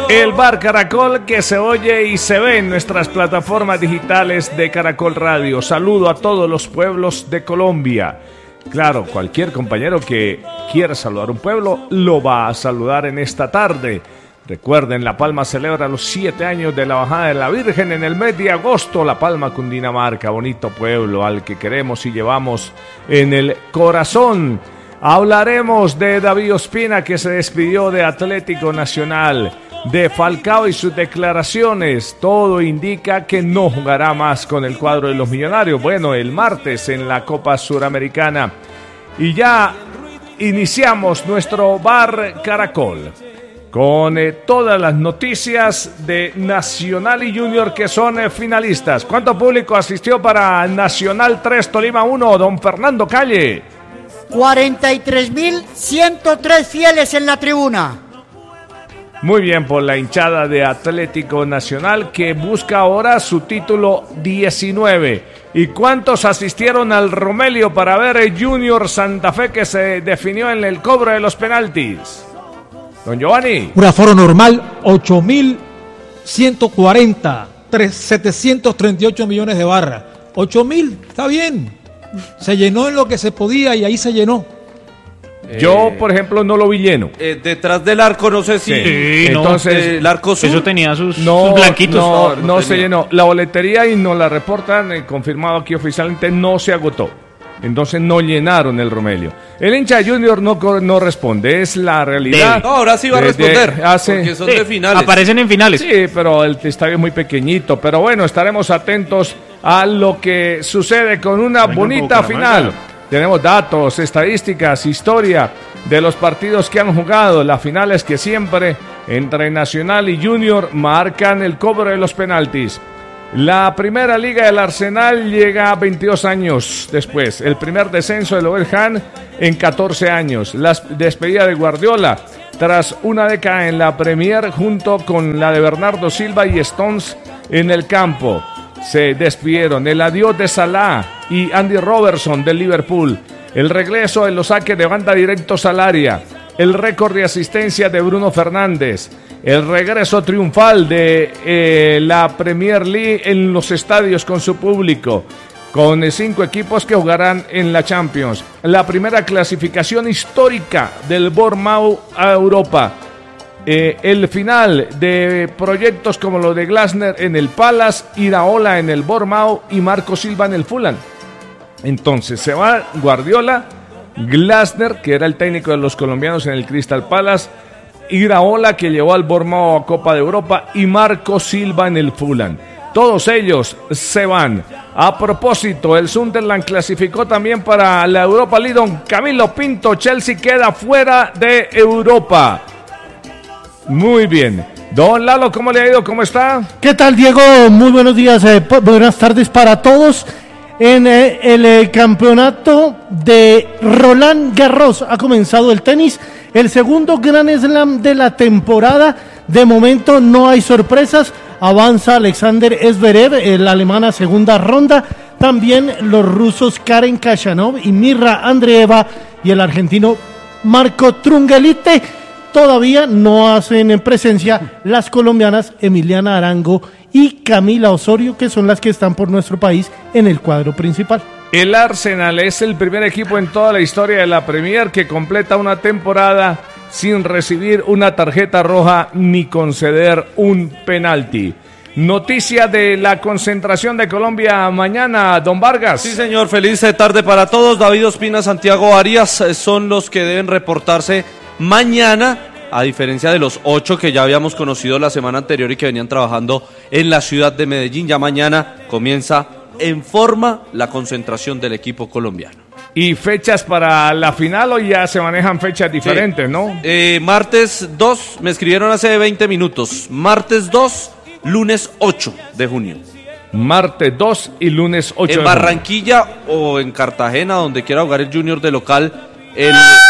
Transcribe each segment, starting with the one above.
El Bar Caracol, que se oye y se ve en nuestras plataformas digitales de Caracol Radio. Saludo a todos los pueblos de Colombia. Claro, cualquier compañero que quiera saludar un pueblo lo va a saludar en esta tarde. Recuerden, La Palma celebra los 7 años de la bajada de la Virgen en el mes de agosto. La Palma, Cundinamarca, bonito pueblo al que queremos y llevamos en el corazón. Hablaremos de David Ospina, que se despidió de Atlético Nacional, de Falcao y sus declaraciones. Todo indica que no jugará más con el cuadro de los Millonarios. Bueno, el martes en la Copa Suramericana. Y ya iniciamos nuestro Bar Caracol con todas las noticias de Nacional y Junior, que son finalistas. ¿Cuánto público asistió para Nacional 3, Tolima 1, don Fernando Calle? 43.103 fieles en la tribuna. Muy bien por la hinchada de Atlético Nacional, que busca ahora su título 19. ¿Y cuántos asistieron al Romelio para ver el Junior Santa Fe, que se definió en el cobro de los penaltis? Don Giovanni. Un aforo normal, 8.140, 738 millones de barras. 8.000, está bien. Se llenó en lo que se podía y ahí se llenó. Yo, por ejemplo, no lo vi lleno. Detrás del arco, no sé si... Sí, entonces... el arco sur. Eso tenía sus blanquitos. No se llenó. La boletería, y nos la reportan, confirmado aquí oficialmente, no se agotó. Entonces no llenaron el Romelio. El hincha de Junior no responde, es la realidad. No, ahora sí va a responder, porque son de finales. Aparecen en finales. Sí, pero el estadio es muy pequeñito. Pero bueno, estaremos atentos a lo que sucede con una bonita final. Tenemos datos, estadísticas, historia de los partidos que han jugado, las finales que siempre entre Nacional y Junior marcan el cobro de los penaltis. La primera liga del Arsenal llega 22 años después. El primer descenso del Overham en 14 años. La despedida de Guardiola tras una década en la Premier, junto con la de Bernardo Silva y Stones en el campo. Se despidieron. El adiós de Salah y Andy Robertson del Liverpool. El regreso de los saques de banda directos al área. El récord de asistencia de Bruno Fernández. El regreso triunfal de la Premier League en los estadios con su público, con 5 equipos que jugarán en la Champions. La primera clasificación histórica del Bournemouth a Europa. El final de proyectos como lo de Glasner en el Palace, Iraola en el Bournemouth y Marco Silva en el Fulham. Entonces se va Guardiola, Glasner, que era el técnico de los colombianos en el Crystal Palace, Iraola, que llevó al Bournemouth a Copa de Europa, y Marco Silva en el Fulham. Todos ellos se van. A propósito, el Sunderland clasificó también para la Europa League. Don Camilo Pinto, Chelsea queda fuera de Europa. Muy bien. Don Lalo, ¿cómo le ha ido? ¿Cómo está? ¿Qué tal, Diego? Muy buenos días, buenas tardes para todos. En el campeonato de Roland Garros ha comenzado el tenis, el segundo Grand Slam de la temporada. De momento no hay sorpresas, avanza Alexander Zverev, el alemán a segunda ronda, también los rusos Karen Khachanov y Mirra Andreeva, y el argentino Marco Trungelite. Todavía no hacen presencia las colombianas Emiliana Arango y Camila Osorio, que son las que están por nuestro país en el cuadro principal. El Arsenal es el primer equipo en toda la historia de la Premier que completa una temporada sin recibir una tarjeta roja ni conceder un penalti. Noticia de la concentración de Colombia mañana, don Vargas. Sí, señor, feliz tarde para todos. David Ospina, Santiago Arias son los que deben reportarse mañana, a diferencia de los 8 que ya habíamos conocido la semana anterior y que venían trabajando en la ciudad de Medellín. Ya mañana comienza en forma la concentración del equipo colombiano. ¿Y fechas para la final o ya se manejan fechas diferentes, no? Martes 2, me escribieron hace 20 minutos, martes 2, lunes 8 de junio. Martes 2 y lunes 8 de junio. En Barranquilla o en Cartagena, donde quiera jugar el Junior de local, el...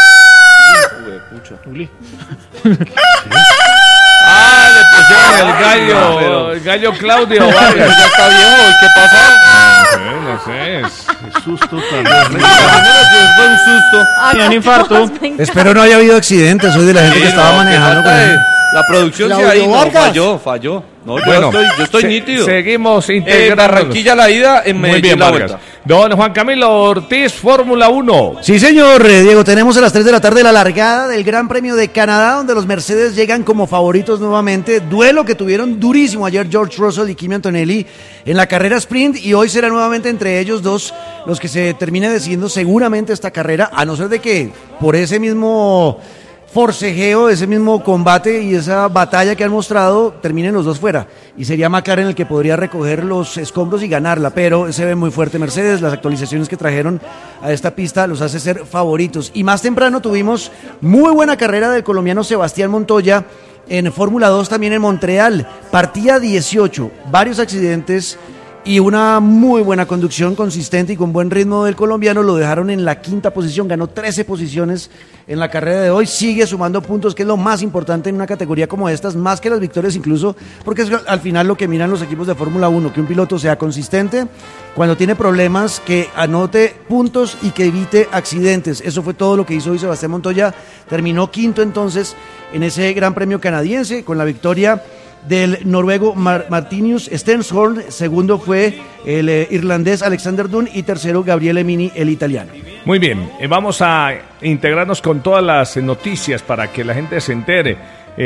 Le pusieron el gallo, el gallo Claudio Vargas. Ya está viejo, ¿qué pasa? No sé, es susto también. Fue un susto. Tiene un infarto. Espero no haya habido accidentes, soy de la gente que estaba manejando. La producción sí ahí no, falló. No, bueno, yo estoy nítido. Seguimos integrando. Barranquilla la ida, en Medellín la vuelta. Don Juan Camilo Ortiz, Fórmula 1. Sí, señor, Diego, tenemos a las 3 de la tarde la largada del Gran Premio de Canadá, donde los Mercedes llegan como favoritos nuevamente. Duelo que tuvieron durísimo ayer George Russell y Kimi Antonelli en la carrera sprint, y hoy será nuevamente entre ellos dos los que se termine decidiendo seguramente esta carrera, a no ser de que por ese mismo forcejeo, ese mismo combate y esa batalla que han mostrado, terminen los dos fuera. Y sería McLaren el que podría recoger los escombros y ganarla, pero se ve muy fuerte Mercedes. Las actualizaciones que trajeron a esta pista los hace ser favoritos. Y más temprano tuvimos muy buena carrera del colombiano Sebastián Montoya en Fórmula 2 también en Montreal. Partida 18, varios accidentes y una muy buena conducción consistente y con buen ritmo del colombiano. Lo dejaron en la 5ª posición, ganó 13 posiciones en la carrera de hoy, sigue sumando puntos, que es lo más importante en una categoría como estas, más que las victorias incluso, porque es al final lo que miran los equipos de Fórmula 1, que un piloto sea consistente, cuando tiene problemas, que anote puntos y que evite accidentes. Eso fue todo lo que hizo hoy Sebastián Montoya, terminó 5º entonces en ese Gran Premio canadiense, con la victoria del noruego Martinius Stenshorn, segundo fue el irlandés Alexander Dunn y tercero Gabriele Mini, el italiano. Muy bien, vamos a integrarnos con todas las noticias para que la gente se entere.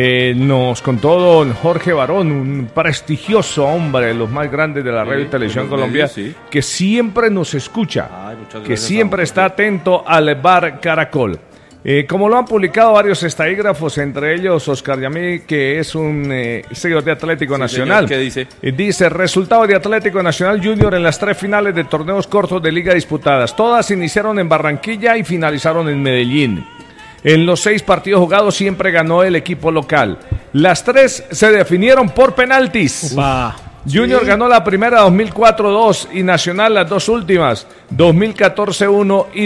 Nos contó don Jorge Barón, un prestigioso hombre de los más grandes de la radio y televisión colombiana, que siempre nos escucha, que siempre está atento al Bar Caracol. Como lo han publicado varios estadígrafos, entre ellos Oscar Yamí, que es un seguidor de Atlético Nacional. Señor, ¿qué dice? Dice, resultado de Atlético Nacional Junior en las 3 finales de torneos cortos de liga disputadas. Todas iniciaron en Barranquilla y finalizaron en Medellín. En los 6 partidos jugados siempre ganó el equipo local. Las 3 se definieron por penaltis. Junior ganó la primera 2004-2 y Nacional las 2 últimas, 2014-1 y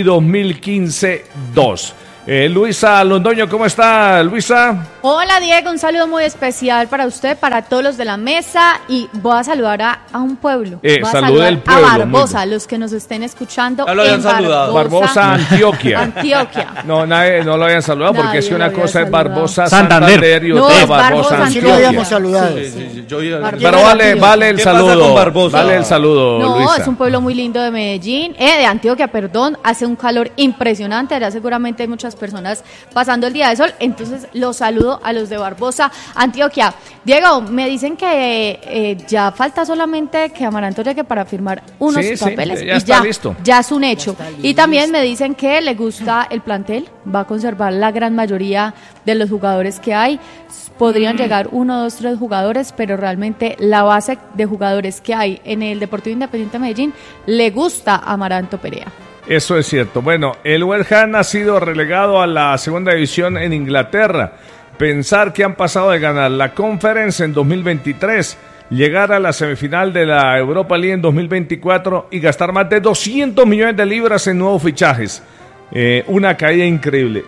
2015-2. Luisa Londoño, ¿cómo está, Luisa? Hola, Diego, un saludo muy especial para usted, para todos los de la mesa, y voy a saludar a un pueblo. Voy a saludar a Barbosa, los que nos estén escuchando. Ya lo habían saludado. Barbosa, Antioquia. Antioquia. No, nadie, no lo habían saludado, porque es que una cosa es Barbosa, Santander y otra Barbosa, Antioquia. Sí lo habíamos saludado. Pero vale el saludo. Vale el saludo, No, Luisa. es un pueblo muy lindo de Medellín, de Antioquia, perdón. Hace un calor impresionante, allá seguramente hay muchas personas pasando el día de sol, entonces los saludo a los de Barbosa, Antioquia. Diego, me dicen que ya falta solamente que Amaranto llegue para firmar unos papeles ya y está listo. Ya es un hecho. Y también me dicen que le gusta el plantel, va a conservar la gran mayoría de los jugadores que hay. Podrían llegar 1, 2, 3 jugadores, pero realmente la base de jugadores que hay en el Deportivo Independiente de Medellín le gusta a Amaranto Perea. Eso es cierto. Bueno, el West Ham ha sido relegado a la segunda división en Inglaterra. Pensar que han pasado de ganar la Conference en 2023, llegar a la semifinal de la Europa League en 2024 y gastar más de 200 millones de libras en nuevos fichajes. Una caída increíble.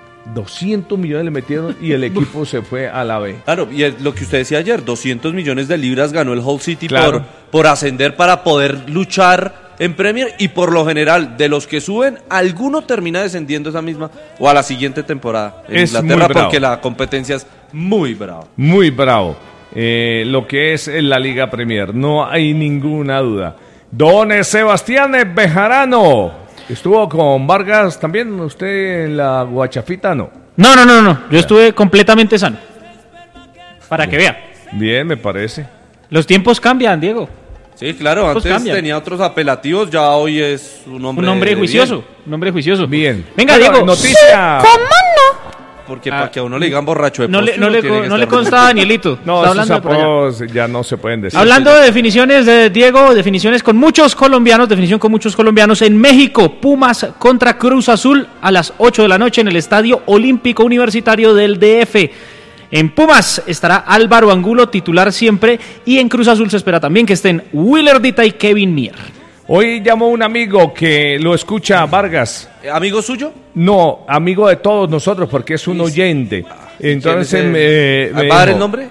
200 millones le metieron y el equipo se fue a la B. Claro, y es lo que usted decía ayer, 200 millones de libras ganó el Hull City, claro, por ascender para poder luchar en Premier, y por lo general, de los que suben, alguno termina descendiendo esa misma o a la siguiente temporada en Inglaterra, porque la competencia es muy brava. Muy bravo. Lo que es la Liga Premier, no hay ninguna duda. Don Sebastián Bejarano, ¿estuvo con Vargas también usted en la Guachafita, no? No, yo estuve completamente sano. Para que vea. Bien, me parece. Los tiempos cambian, Diego. Sí, claro, antes tenía otros apelativos, ya hoy es un hombre juicioso. Un hombre juicioso. Bien. Venga, Diego. Noticia. ¿Cómo no? Porque para que a uno le digan borracho de No le consta a Danielito. No, esos apodos ya no se pueden decir. Hablando de definiciones, Diego, definiciones con muchos colombianos, en México, Pumas contra Cruz Azul a las 8 de la noche en el Estadio Olímpico Universitario del DF. En Pumas estará Álvaro Angulo, titular siempre, y en Cruz Azul se espera también que estén Willer Dita y Kevin Mier. Hoy llamó un amigo que lo escucha Vargas. ¿Amigo suyo? No, amigo de todos nosotros, porque es un oyente. Entonces ¿va a dar el nombre?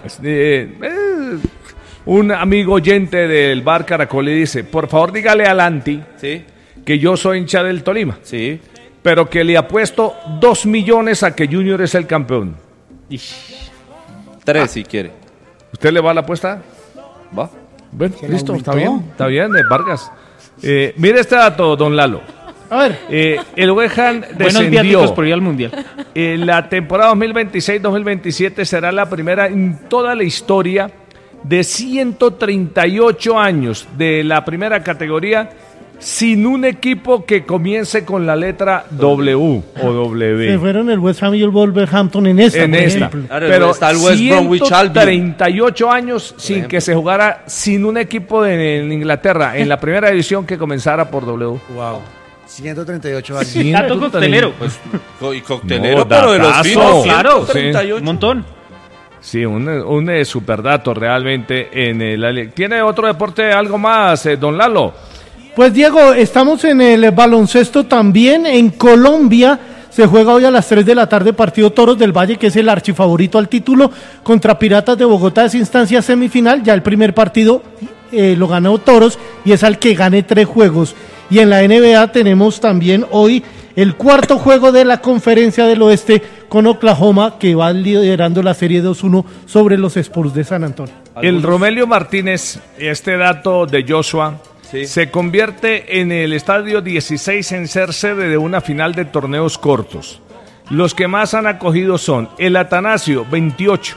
Un amigo oyente del Bar Caracol y dice, por favor dígale a Lanti que yo soy hincha del Tolima, pero que le apuesto 2 millones a que Junior es el campeón. 3 si quiere. ¿Usted le va a la apuesta? ¿Va? Bueno, ¿Se listo, aumentó? está bien, Vargas. Mire este dato, don Lalo. A ver, El West Ham Buenos descendió. viáticos por ir al Mundial. La temporada 2026-2027 será la primera en toda la historia de 138 años de la primera categoría sin un equipo que comience con la letra W o se W. fueron el West Ham y el Wolverhampton en esta, En por esta. ejemplo. Claro, Pero está el West Bromwich Albion. 138 años sin ejemplo. que se jugara sin un equipo en Inglaterra en la primera división que comenzara por W. Wow. 138 años. Dato coctelero. Pues, y coctelero, No, pero de los datazo. finos. Claro, 138. un montón. Sí, un superdato realmente en el... ¿Tiene otro deporte, algo más, don Lalo? Pues Diego, estamos en el baloncesto también. En Colombia se juega hoy a las 3 de la tarde partido Toros del Valle, que es el archifavorito al título, contra Piratas de Bogotá. Es instancia semifinal. Ya el primer partido lo ganó Toros y es al que gane 3 juegos. Y en la NBA tenemos también hoy el cuarto juego de la Conferencia del Oeste con Oklahoma, que va liderando la serie 2-1 sobre los Spurs de San Antonio. El Romelio Martínez, este dato de Joshua, Sí. se convierte en el estadio 16 en ser sede de una final de torneos cortos. Los que más han acogido son el Atanasio, 28,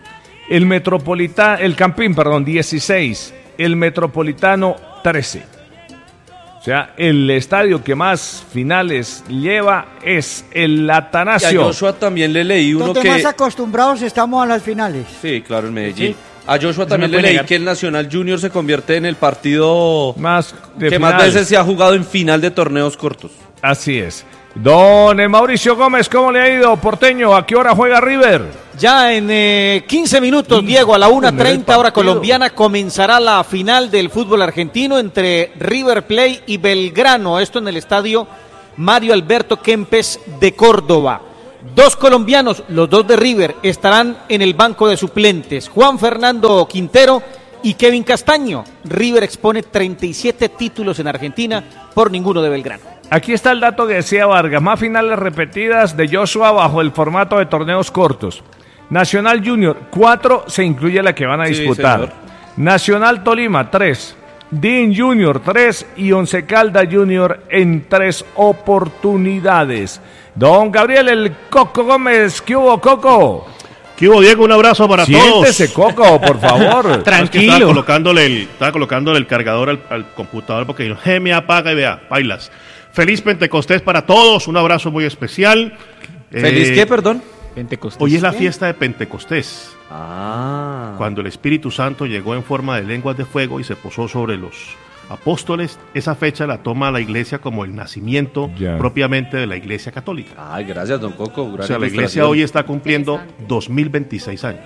el Campín, 16, el Metropolitano, 13. O sea, el estadio que más finales lleva es el Y a Atanasio. Joshua también le leí uno Donde que... más acostumbrados estamos a las finales. Sí, claro, en Medellín. Sí. A Joshua Eso también no le puede leí negar. que el Nacional Junior se convierte en el partido Más de que más final. veces se ha jugado en final de torneos cortos. Así es. Don Mauricio Gómez, ¿cómo le ha ido, porteño? ¿A qué hora juega River? Ya en 15 minutos, Diego, a la 1:30 hora colombiana, comenzará la final del fútbol argentino entre River Plate y Belgrano. Esto en el estadio Mario Alberto Kempes de Córdoba. 2 colombianos, los 2 de River, estarán en el banco de suplentes. Juan Fernando Quintero y Kevin Castaño. River expone 37 títulos en Argentina, por ninguno de Belgrano. Aquí está el dato que decía Vargas. Más finales repetidas de Joshua bajo el formato de torneos cortos. Nacional Junior, 4, se incluye la que van a Sí, disputar. señor. Nacional Tolima, 3. Dean Junior, 3. Y Once Caldas Junior en 3 oportunidades. Don Gabriel, el Coco Gómez, ¿qué hubo, Coco? ¿Qué hubo, Diego? Un abrazo para Siéntese, todos. Coco, por favor. Es que Tranquilo. estaba colocándole el cargador al computador porque me apaga y vea, bailas. Feliz Pentecostés para todos, un abrazo muy especial. ¿Feliz qué, perdón? Pentecostés. Hoy es la fiesta de Pentecostés, Ah. cuando el Espíritu Santo llegó en forma de lenguas de fuego y se posó sobre los apóstoles. Esa fecha la toma la iglesia como el nacimiento Ya. propiamente de la iglesia católica. Ay, gracias, don Coco. O sea, la iglesia hoy está cumpliendo 2026 años.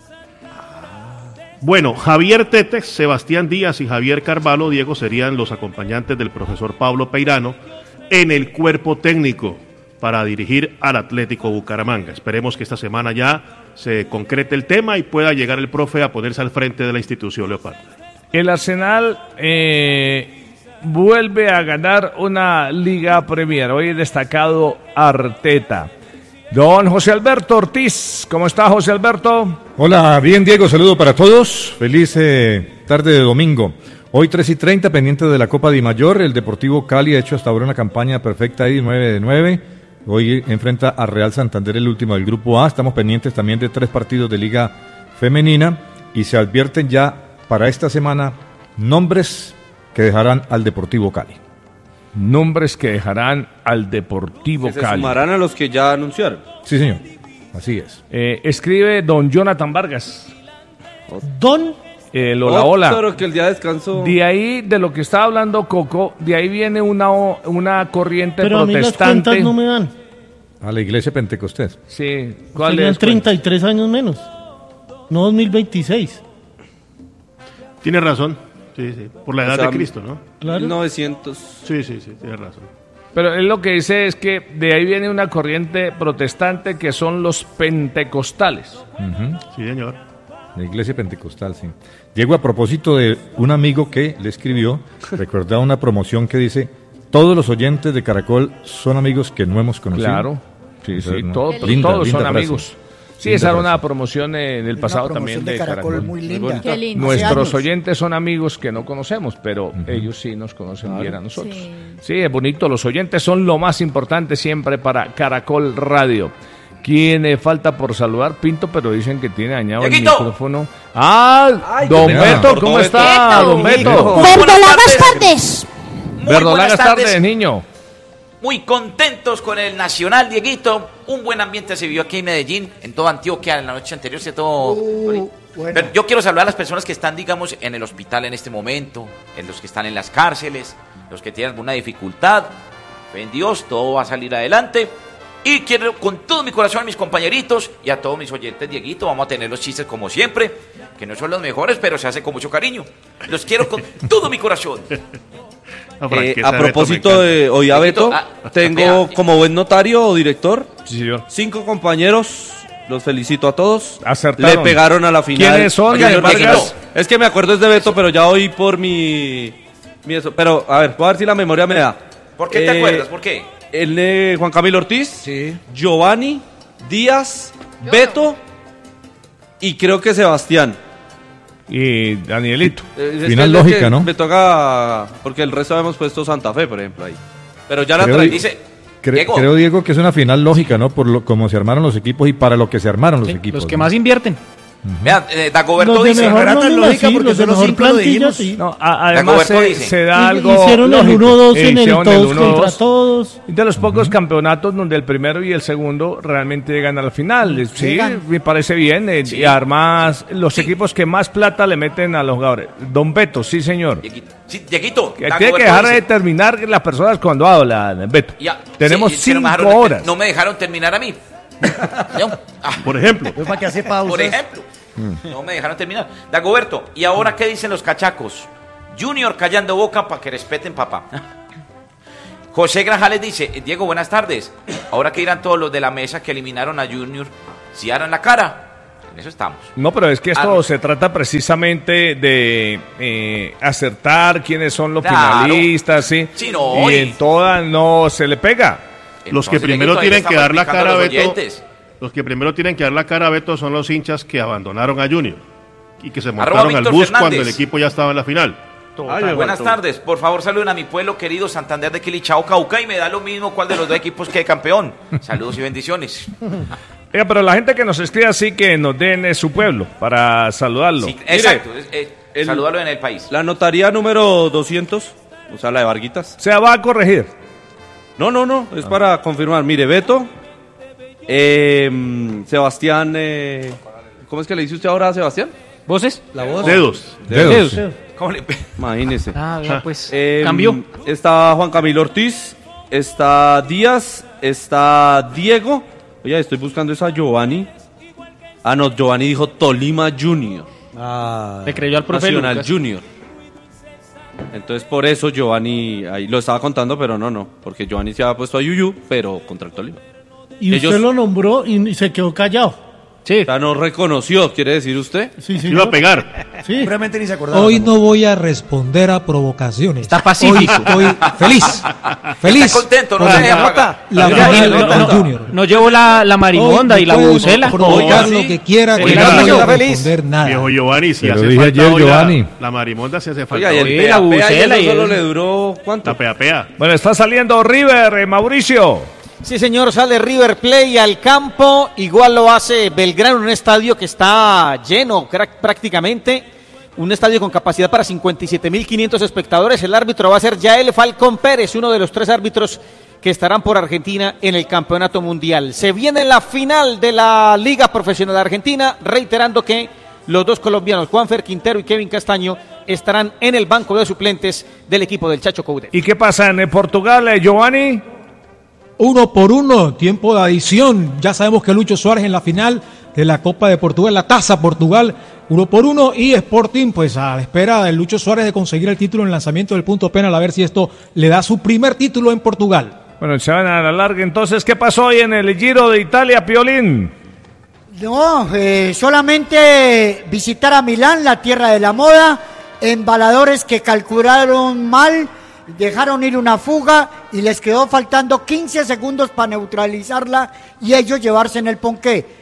Bueno, Javier Tetex, Sebastián Díaz y Javier Carvalho, Diego, serían los acompañantes del profesor Pablo Peirano en el cuerpo técnico para dirigir al Atlético Bucaramanga. Esperemos que esta semana ya se concrete el tema y pueda llegar el profe a ponerse al frente de la institución Leopardo. El Arsenal vuelve a ganar una Liga Premier. Hoy destacado Arteta. Don José Alberto Ortiz, ¿cómo está, José Alberto? Hola, bien, Diego, saludo para todos. Feliz tarde de domingo. Hoy 3:30, pendiente de la Copa Di Mayor. El Deportivo Cali ha hecho hasta ahora una campaña perfecta ahí, 9 de 9. Hoy enfrenta a Real Santander, el último del Grupo A. Estamos pendientes también de 3 partidos de Liga Femenina. Y se advierten ya para esta semana nombres que dejarán al Deportivo Cali. Nombres que dejarán al Deportivo Que se Cali. sumarán a los que ya anunciaron. Sí, señor. Así es. Escribe don Jonathan Vargas. Don El hola, hola. Otro que el día de descanso... De ahí, de lo que estaba hablando Coco, de ahí viene una corriente pero a mí las protestante. cuentas no me dan. A la iglesia Pentecostés. Sí, ¿cuál Serían es? 33 años menos. No 2026. Tiene razón, sí, sí, por la edad sea, de Cristo, ¿no? Claro. 1900... Sí, sí, sí, tiene razón. Pero él lo que dice es que de ahí viene una corriente protestante que son los pentecostales. Sí, señor. La iglesia pentecostal, sí. Diego, a propósito de un amigo que le escribió, recordaba una promoción que dice, todos los oyentes de Caracol son amigos que no hemos conocido. Claro. Sí, Entonces, sí, ¿no? todos Linda, son linda frase. amigos. Sí, esa era una promoción en el pasado también de Caracol. Muy linda. Qué lindo. Nuestros oyentes son amigos que no conocemos, pero ellos sí nos conocen bien a nosotros. Sí, es bonito, los oyentes son lo más importante siempre para Caracol Radio. ¿Quién falta por saludar? Pinto, pero dicen que tiene dañado el micrófono. ¡Ah! Don Beto, ¿cómo está, don Beto? Verdolagas tardes. Verdolagas tardes, niño. Muy contentos con el Nacional, Dieguito. Un buen ambiente se vivió aquí en Medellín, en toda Antioquia, en la noche anterior, ¿cierto? Bueno. Pero yo quiero saludar a las personas que están, digamos, en el hospital en este momento, en los que están en las cárceles, los que tienen alguna dificultad. Fe en Dios, todo va a salir adelante. Y quiero con todo mi corazón a mis compañeritos y a todos mis oyentes, Dieguito, vamos a tener los chistes como siempre, que no son los mejores, pero se hace con mucho cariño. Los quiero con todo mi corazón. A propósito de hoy a Beto, tengo como buen notario o director 5 compañeros, los felicito a todos. Acertaron. Le pegaron a la final. ¿Quiénes son? Es que me acuerdo es de Beto, pero ya hoy por mi eso. Pero a ver, voy a ver si la memoria me da. ¿Por qué te acuerdas? ¿Por qué? Juan Camilo Ortiz, Giovanni, Díaz, Beto y creo que Sebastián. Y Danielito. Final lógica, ¿no? Me toca, porque el resto habíamos puesto Santa Fe, por ejemplo, ahí. Pero ya Creo- la dice. Creo, Diego, que es una final lógica, ¿no? Por cómo se armaron los equipos y para lo que se armaron los equipos. Los que más invierten. Vean, Dagoberto Los de dice. mejor era tan nómina, lógica sí, porque los de son los mejor 5 lo plantilla, dijimos. sí. No, además Dagoberto dice. se da algo Hicieron el lógico. 1-2 en el Hicieron todos 1-2. contra todos. De los pocos campeonatos donde el primero y el segundo realmente llegan a la final. Sí, Llegan. me parece bien. Y además, los equipos que más plata le meten a los jugadores. Don Beto, sí, señor. Dieguito, Que tiene que dejar de terminar las personas cuando hablan, Beto. Tenemos 5 horas. No me dejaron terminar a mí. Por ejemplo. Pues para que hace pausas. Por ejemplo. No me dejaron terminar. Dagoberto, ¿y ahora qué dicen los cachacos? Junior callando boca para que respeten papá. José Grajales dice, Diego, buenas tardes. Ahora que irán todos los de la mesa que eliminaron a Junior, si harán la cara. En eso estamos. No, pero es que esto se trata precisamente de acertar quiénes son los finalistas, ¿sí? Sí, no, y en todas no se le pega. Los que Entonces, primero Dieguito, ahí tienen que estamos dar la explicando cara a a los Beto. oyentes. Los que primero tienen que dar la cara a Beto son los hinchas que abandonaron a Junior y que se Arroba montaron al Víctor bus Fernández. cuando el equipo ya estaba en la final. Buenas tardes, por favor saluden a mi pueblo querido Santander de Quilichao, Cauca, y me da lo mismo cuál de los dos equipos quede campeón. Saludos y bendiciones. Oiga, pero la gente que nos escribe así que nos den su pueblo para saludarlo. Sí, exacto, saludarlo en el país. La notaría número 200, o sea, la de Varguitas. Se va a corregir. No, es para confirmar. Mire, Beto, Sebastián, ¿cómo es que le dice usted ahora a Sebastián? ¿Voces? La voz. Dedos. ¿Cómo le... Imagínese. Ya, pues, cambió. Está Juan Camilo Ortiz, está Díaz, está Diego. Oye, estoy buscando esa Giovanni. Ah, no, Giovanni dijo Tolima Junior. Le creyó al profe Nacional Lucas. Junior. Entonces por eso Giovanni, ahí lo estaba contando, pero no, porque Giovanni se había puesto a Yuyu, pero contra el Tolima. Y usted lo nombró y se quedó callado. Sí. O sea, no reconoció, ¿quiere decir usted? Sí, Iba a pegar. Sí. Seguramente ni se acordaba. Hoy no voy a responder a provocaciones. Está pacífico. Hoy estoy feliz. Feliz. Está contento, no por se deja la- pagar. La No, final no, del no, Junior. No llevo la marimonda Hoy y la puedo bubucela. provocar Oiga, lo sí. que quiera, que Oiga, no voy está a feliz. responder nada. Viejo Giovanni, si Te lo hace dije falta ayer, hoy Giovanni. la marimonda se hace falta Oiga, y el hoy. Sí, la pea, bubucela eso y solo el- le duró, ¿cuánto? La pea. Bueno, está saliendo River, Mauricio. Sí, señor, sale River Play al campo, igual lo hace Belgrano en un estadio que está lleno prácticamente, un estadio con capacidad para 57.500 espectadores. El árbitro va a ser Yael Falcón Pérez, uno de los 3 árbitros que estarán por Argentina en el Campeonato Mundial. Se viene la final de la Liga Profesional de Argentina, reiterando que los 2 colombianos, Juanfer Quintero y Kevin Castaño, estarán en el banco de suplentes del equipo del Chacho Coudet. ¿Y qué pasa en Portugal, Giovanni? 1-1, tiempo de adición. Ya sabemos que Lucho Suárez en la final de la Copa de Portugal, la Taza Portugal, 1-1, y Sporting pues a la espera de Lucho Suárez de conseguir el título en el lanzamiento del punto penal, a ver si esto le da su primer título en Portugal. Bueno, se van a la larga entonces. ¿Qué pasó hoy en el Giro de Italia, Piolín? No, solamente visitar a Milán, la tierra de la moda, embaladores que calcularon mal, dejaron ir una fuga y les quedó faltando 15 segundos para neutralizarla y ellos llevarse en el ponqué.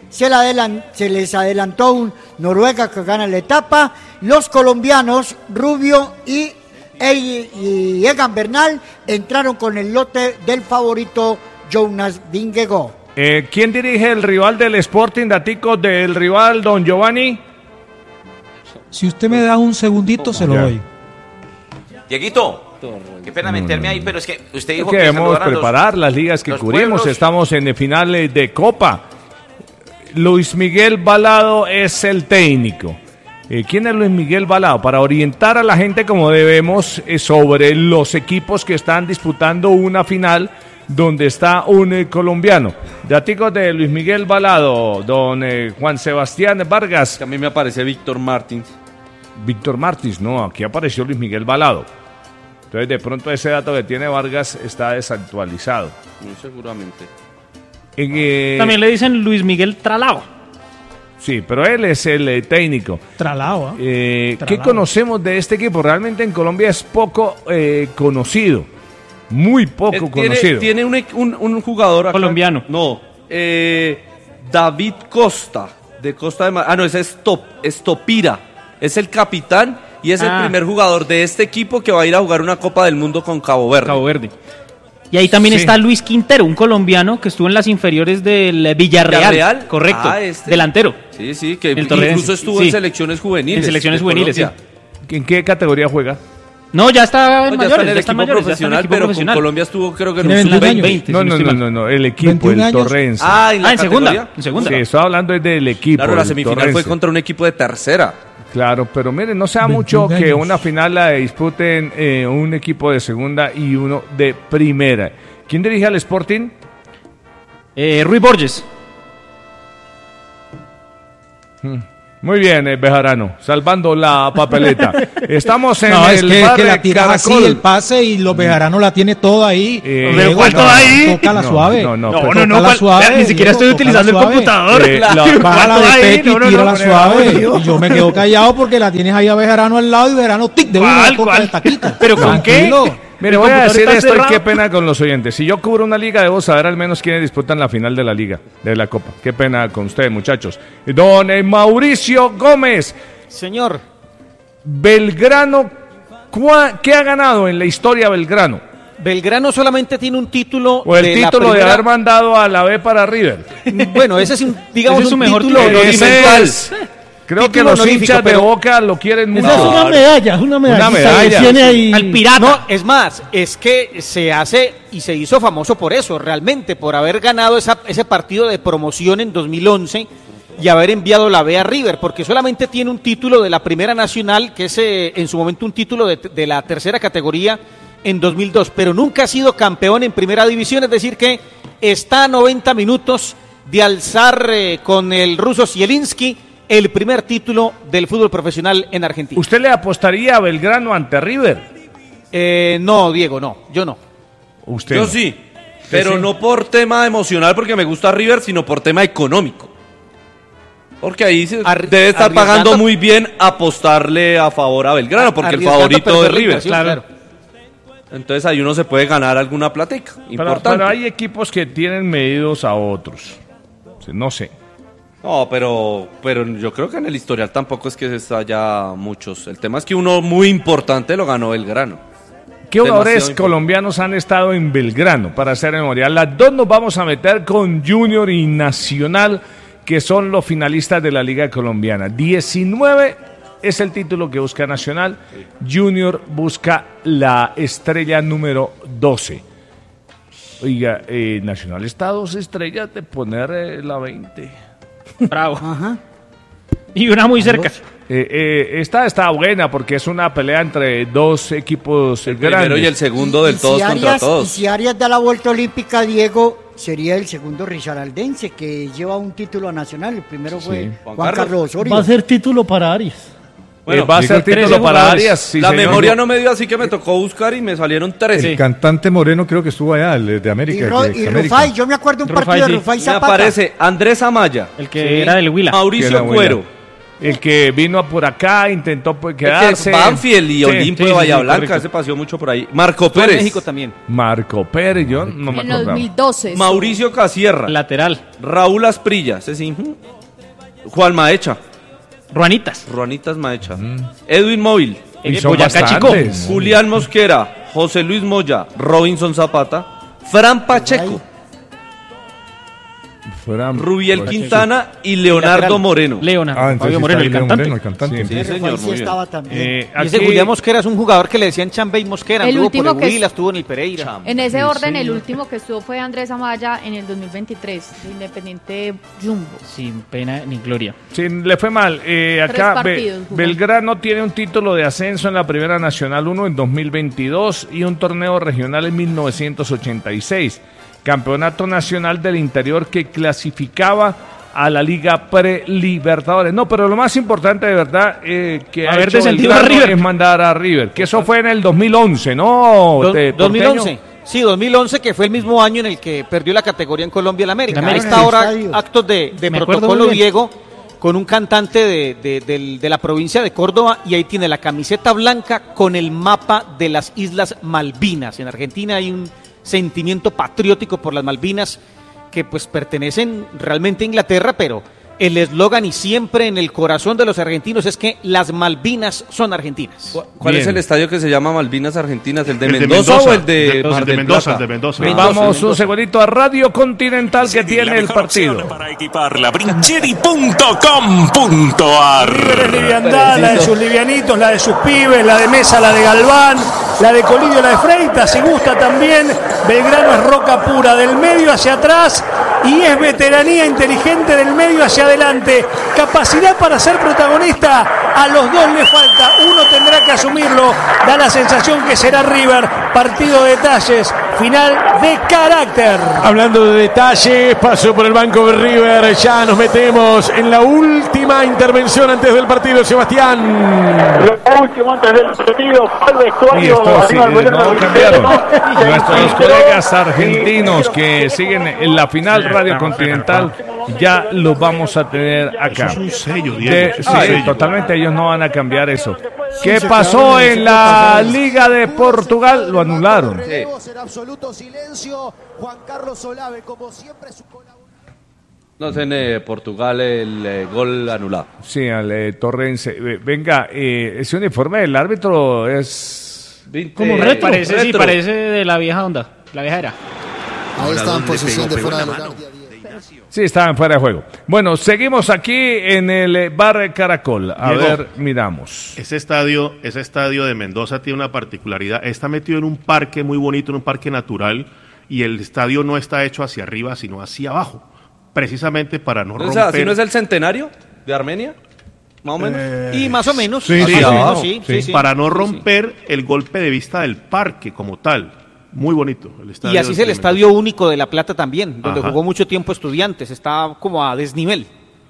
se les adelantó un Noruega que gana la etapa. Los colombianos Rubio y Egan Bernal entraron con el lote del favorito Jonas Vingegaard. ¿Quién dirige el rival del Sporting, datico del rival, don Giovanni? Si usted me da un segundito, se lo doy. Dieguito, qué pena meterme ahí, pero es que usted dijo que debemos preparar las ligas que cubrimos. Estamos en finales de Copa. Luis Miguel Balado es el técnico. ¿Quién es Luis Miguel Balado? Para orientar a la gente como debemos sobre los equipos que están disputando una final donde está un colombiano. Daticos de Luis Miguel Balado, don Juan Sebastián Vargas. A mí me aparece Víctor Martins. Víctor Martins, no, aquí apareció Luis Miguel Balado. Entonces de pronto ese dato que tiene Vargas está desactualizado. Muy seguramente. También le dicen Luis Miguel Tralao. Sí, pero él es el técnico. Tralao, ¿Qué conocemos de este equipo? Realmente en Colombia es poco conocido. Muy poco conocido. Tiene un jugador acá, colombiano. No, David Costa, de Costa de Mar. No, ese es Estopira. Es el capitán y es el primer jugador de este equipo que va a ir a jugar una Copa del Mundo con Cabo Verde. Y ahí también está Luis Quintero, un colombiano que estuvo en las inferiores del Villarreal. Correcto, delantero. Sí, que incluso estuvo en selecciones juveniles. En selecciones juveniles, sí. ¿En qué categoría juega? No, ya está en mayores, ya está en el equipo profesional, pero profesional. Con Colombia estuvo creo que en un sub-20. No, el equipo, el Torrense. ¿en segunda? En segunda. Sí, estoy hablando del equipo. Claro, la semifinal fue contra un equipo de tercera. Claro, pero miren, no sea mucho que una final la disputen un equipo de segunda y uno de primera. ¿Quién dirige al Sporting? Rui Borges. Muy bien, Bejarano, salvando la papeleta. Estamos en el es bar que la de tira así Caracol. el pase y los Bejaranos la tiene toda ahí. ¿Cuál toda ahí? Tócala suave. No, suave. Ni siquiera estoy utilizando el computador. Bájala de pecho y tírala suave. Y yo me quedo callado porque la tienes ahí a Bejarano al lado y Bejarano tic de una copa de taquita. ¿Pero con qué? Mire, voy a decir esto y qué pena con los oyentes. Si yo cubro una liga, debo saber al menos quiénes disputan la final de la liga, de la Copa. Qué pena con ustedes, muchachos. Don Mauricio Gómez. Señor. Belgrano, ¿qué ha ganado en la historia Belgrano? Belgrano solamente tiene un título. O el título de haber mandado a la B para River. Bueno, ese es un, digamos, ese es un mejor título honorífico. Creo que los hinchas de Boca lo quieren mucho. Esa es una medalla, Una medalla. Tiene ahí... Al pirata. No, es más, es que se hace y se hizo famoso por eso, realmente, por haber ganado ese partido de promoción en 2011 y haber enviado la B a River, porque solamente tiene un título de la Primera Nacional, que es en su momento un título de la tercera categoría en 2002, pero nunca ha sido campeón en Primera División, es decir que está a 90 minutos de alzar con el ruso Zielinski el primer título del fútbol profesional en Argentina. ¿Usted le apostaría a Belgrano ante River? No, Diego, no, yo no. ¿Usted Yo no? sí, pero no por tema emocional porque me gusta River, sino por tema económico. Porque ahí debe estar pagando muy bien apostarle a favor a Belgrano, porque el favorito es River. Claro. Entonces ahí uno se puede ganar alguna platica importante. Pero hay equipos que tienen medidos a otros. No sé. No, pero yo creo que en el historial tampoco es que haya muchos. El tema es que uno muy importante lo ganó Belgrano. ¿Qué jugadores colombianos han estado en Belgrano para hacer memoria? Las dos nos vamos a meter con Junior y Nacional, que son los finalistas de la Liga Colombiana. 19 es el título que busca Nacional. Junior busca la estrella número 12. Oiga, Nacional está a 2 estrellas de poner la 20. Bravo. Ajá. Y una muy cerca. Esta está buena porque es una pelea entre dos equipos el grandes. Primero y el segundo del todos contra todos. Y si Arias da la vuelta olímpica, Diego, sería el segundo risaraldense que lleva un título nacional. El primero fue Juan Carlos Osorio. Va a ser título para Arias. Bueno, va a ser título para Arias. Sí, la señor. memoria no me dio, así que me tocó buscar y me salieron 13. El cantante Moreno creo que estuvo allá, el de América. Y Rufai, yo me acuerdo un partido de Rufai Me Zapata. aparece Andrés Amaya, el que era del Huila. Mauricio Cuero, el que vino por acá, intentó pues, quedarse. Banfield y Olimpo de Bahía Blanca, correcto. ese paseó mucho por ahí. Marco Pérez. México también. Marco Pérez, yo no me En acordaba. 2012. Mauricio Casierra. Lateral. Raúl Asprilla, ese sí. Juan Maecha. Ruanitas Maecha. Edwin Móvil. Y son Boyacá Chico. bastantes. Julián Mosquera. José Luis Moya. Robinson Zapata. Fran Pacheco. Rubiel Quintana y Leonardo Moreno. Fabio Moreno, el cantante. Sí, señor, muy bien. Estaba también. Y ese Julián Mosquera es un jugador que le decían Chambey Mosquera. El Estuvo último por que el Huila, estuvo en el Pereira. En ese orden, el último que estuvo fue Andrés Amaya en el 2023, de Independiente Jumbo. Sin pena ni gloria. Sí, le fue mal. Acá partidos jugó. Belgrano tiene un título de ascenso en la Primera Nacional 1 en 2022 y un torneo regional en 1986. Campeonato Nacional del Interior que clasificaba a la Liga Pre-Libertadores. No, pero lo más importante de verdad que ha Haber hecho descendido Belgrano a River. es mandar a River, que eso fue en el 2011, ¿no? 2011. Sí, 2011, que fue el mismo año en el que perdió la categoría en Colombia el América. En América. Ahí está ahora Estadio. actos de Me acuerdo protocolo, muy bien. Diego, con un cantante de la provincia de Córdoba, y ahí tiene la camiseta blanca con el mapa de las Islas Malvinas. En Argentina hay un sentimiento patriótico por las Malvinas que pues pertenecen realmente a Inglaterra, pero el eslogan y siempre en el corazón de los argentinos es que las Malvinas son argentinas. ¿Cuál Bien. es el estadio que se llama Malvinas Argentinas? ¿El de El de Mendoza Mendoza. o el de No, Mar el de del Mendoza, Plata? el de Mendoza. Vamos un segundito a Radio Continental que tiene el partido. Para equiparla, brincheri.com.ar. River es liviandad, la de sus livianitos, la de sus pibes, la de Mesa, la de Galván, la de Colidio, la de Freitas, si gusta también. Belgrano es roca pura, del medio hacia atrás, y es veteranía inteligente del medio hacia adelante. Capacidad para ser protagonista, a los dos le falta, uno tendrá que asumirlo. Da la sensación que será River. Partido de detalles, final de carácter. Hablando de detalles, paso por el banco de River, ya nos metemos en la última intervención antes del partido, Sebastián. Lo último antes del partido, al Y vestuario, esto sí, arriba el no gobierno cambiaron. del Nuestros colegas argentinos que siguen en la final Radio Continental ya los vamos a tener acá. Eso es un sello, Diego. Sí, Es un sello. totalmente, ellos no van a cambiar eso. ¿Qué pasó en la Liga de Portugal? Lo anularon. En absoluto silencio, Juan Carlos Olave, como siempre, su colaborador. No sé, en Portugal el gol anulado. Sí, al Torrense. Venga, ese uniforme del árbitro es... Como parece, sí, parece de la vieja onda, la vieja era. Ahí está en posición de fuera de lugar. Sí, estaban fuera de juego. Bueno, seguimos aquí en el Bar Caracol. A Diego, ver, miramos. Ese estadio de Mendoza tiene una particularidad. Está metido en un parque muy bonito, en un parque natural, y el estadio no está hecho hacia arriba, sino hacia abajo. Precisamente para no O romper. sea, ¿si no es el centenario de Armenia? Más o menos. Y más o menos. Sí, más sí, o sí, menos, sí. sí. Para no romper el golpe de vista del parque como tal. Muy bonito. El estadio Y así es el de Estadio Único de La Plata también, donde Ajá. jugó mucho tiempo Estudiantes. Está como a desnivel.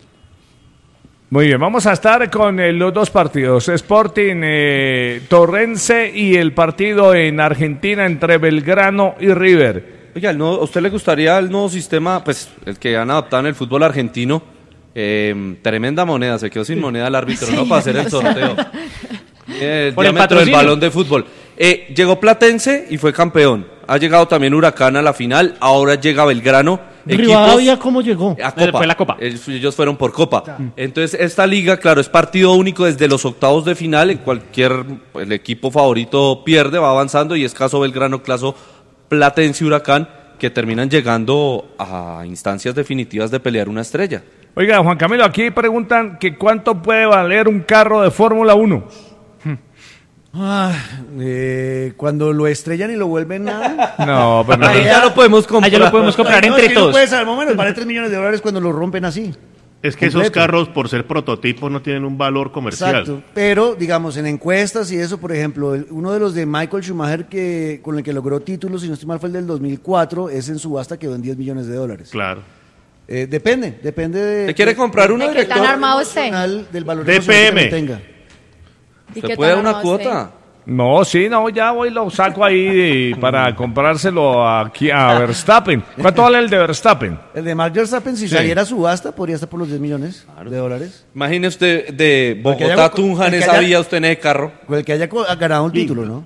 Muy bien, vamos a estar con los dos partidos. Sporting Torrense y el partido en Argentina entre Belgrano y River. Oiga, ¿a usted le gustaría el nuevo sistema, pues el que han adaptado en el fútbol argentino? Tremenda moneda, se quedó sin moneda el árbitro, ¿no? Para hacer el sorteo. El Por el diámetro del patrocinio. balón de fútbol. Llegó Platense y fue campeón. Ha llegado también Huracán a la final, ahora llega Belgrano. Rivadavia, ¿cómo llegó? A Copa. Fue la Copa. Ellos fueron por Copa. Entonces, esta liga, claro, es partido único desde los octavos de final. En el equipo favorito pierde, va avanzando, y es caso Belgrano, caso Platense y Huracán, que terminan llegando a instancias definitivas de pelear una estrella. Oiga, Juan Camilo, aquí preguntan que cuánto puede valer un carro de Fórmula 1. Cuando lo estrellan y lo vuelven nada. No, pero Ahí ya lo podemos comprar. Ya lo podemos comprar No, entre es que no todos. puede saber, más o menos, vale $3 millones cuando lo rompen así. Es que esos Completo. carros, por ser prototipos, no tienen un valor comercial. Exacto, pero digamos en encuestas y eso, por ejemplo, uno de los de Michael Schumacher con el que logró títulos, si no estoy mal, fue el del 2004, es en subasta, quedó en $10 millones. Claro. Depende de... ¿Te quiere comprar uno, ¿De qué tan armado esté? Del valor DPM. emocional que tenga. ¿Y ¿Se qué puede tan una armado cuota? esté? No, sí, no, ya voy, lo saco ahí para comprárselo aquí a Verstappen. ¿Cuánto vale el de Verstappen? El de Max Verstappen, si Sí. saliera a subasta, podría estar por los 10 millones de dólares. Imagine usted de Porque Bogotá a haya- Tunja en el que esa haya- vía, usted en ese carro. O el que haya ganado un título, ¿no?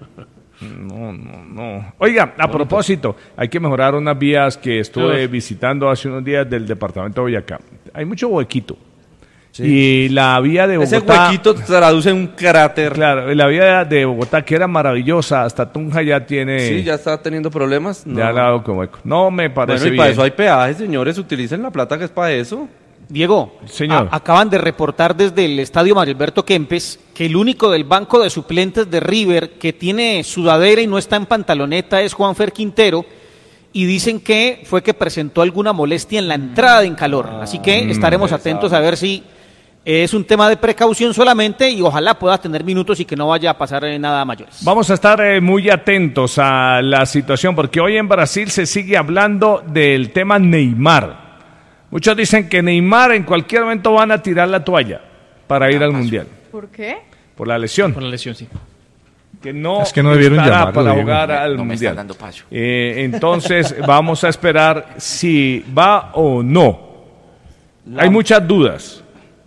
No. Oiga, a propósito, hay que mejorar unas vías que estuve visitando hace unos días del departamento de Boyacá. Hay mucho huequito. Y la vía de Ese Bogotá... huequito traduce en un cráter. Claro, la vía de Bogotá, que era maravillosa, hasta Tunja ya tiene... Sí, ya está teniendo problemas. Ya ha dado como hueco. No me parece Bueno, y bien. para eso hay peajes, señores. Utilicen la plata que es para eso. Diego, Señor. Acaban de reportar desde el estadio Mario Alberto Kempes que el único del banco de suplentes de River que tiene sudadera y no está en pantaloneta es Juanfer Quintero, y dicen que fue que presentó alguna molestia en la entrada en calor. Así que estaremos atentos a ver si es un tema de precaución solamente y ojalá pueda tener minutos y que no vaya a pasar nada mayores. Vamos a estar muy atentos a la situación, porque hoy en Brasil se sigue hablando del tema Neymar. Muchos dicen que Neymar en cualquier momento van a tirar la toalla para ir al Mundial. ¿Por qué? Por la lesión. Por la lesión, sí. Que no, Es que no debieron estará llamarlo, para Diego. jugar al No me Mundial. están dando paso. Entonces vamos a esperar si va o no. Hay muchas dudas.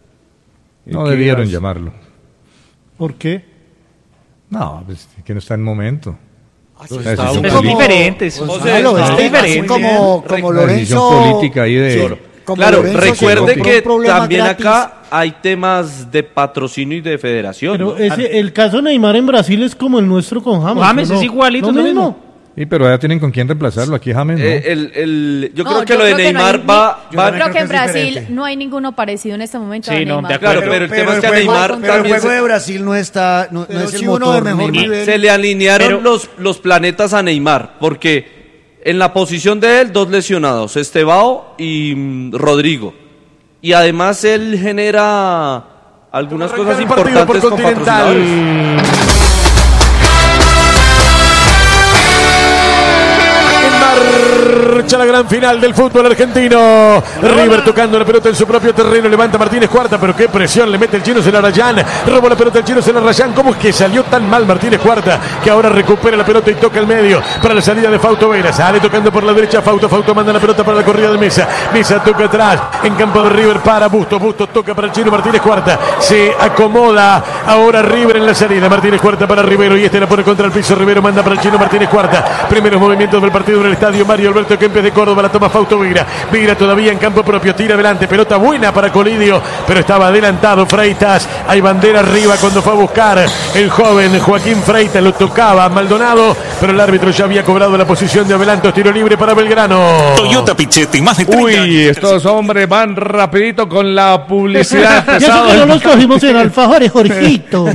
No ¿Qué debieron dirás? llamarlo. ¿Por qué? No, pues que no está en momento. Son diferentes. Gonzalo, Son así diferentes. como Una decisión Lorenzo... política ahí de... como Claro, Lorenzo se recuerde compró que un problema también gratis. acá hay temas de patrocinio y de federación. Pero ¿no? el caso de Neymar en Brasil es como el nuestro con James. James ¿no? es igualito, ¿Lo es lo mismo? mismo. Sí, pero ya tienen con quién reemplazarlo. Aquí James, ¿no? Yo No, creo que yo lo de creo que no Neymar hay ni- va... yo Yo también creo que en creo que es Brasil diferente. no hay ninguno parecido en este momento Sí, a no, Neymar. de Claro, pero el tema es que a Neymar Pero el también juego de Brasil no está, no Pero es sí el uno motor de mejor Neymar. nivel. se le alinearon Pero- los planetas a Neymar, porque en la posición de él, 2 lesionados, Estevao y Rodrigo. Y además él genera algunas cosas El partido importantes por con Continental. patrocinadores. Marcha la gran final del fútbol argentino. River tocando la pelota en su propio terreno. Levanta Martínez Cuarta, pero qué presión le mete el chino Celarayán. Roba la pelota el chino Celarayán. ¿Cómo es que salió tan mal Martínez Cuarta? Que ahora recupera la pelota y toca el medio para la salida de Fausto Vera. Sale tocando por la derecha Fausto. Fausto manda la pelota para la corrida de Mesa. Mesa toca atrás. En campo de River para Bustos. Bustos toca para el chino Martínez Cuarta. Se acomoda ahora River en la salida. Martínez Cuarta para Rivero. Y este la pone contra el piso. Rivero manda para el chino Martínez Cuarta. Primeros movimientos del partido en el estadio Mario Alberto Kempes de Córdoba. La toma Fausto Vera. Vera todavía en campo propio. Tira adelante. Pelota buena para Colidio. Pero estaba adelantado Freitas. Hay bandera arriba cuando fue a buscar el joven Joaquín Freitas. Lo tocaba Maldonado. Pero el árbitro ya había cobrado la posición de adelanto. Tiro libre para Belgrano. Toyota Pichetti, más de 30 Uy, estos hombres van rapidito con la publicidad. Y eso que no los cogimos en alfajores, Jorgito.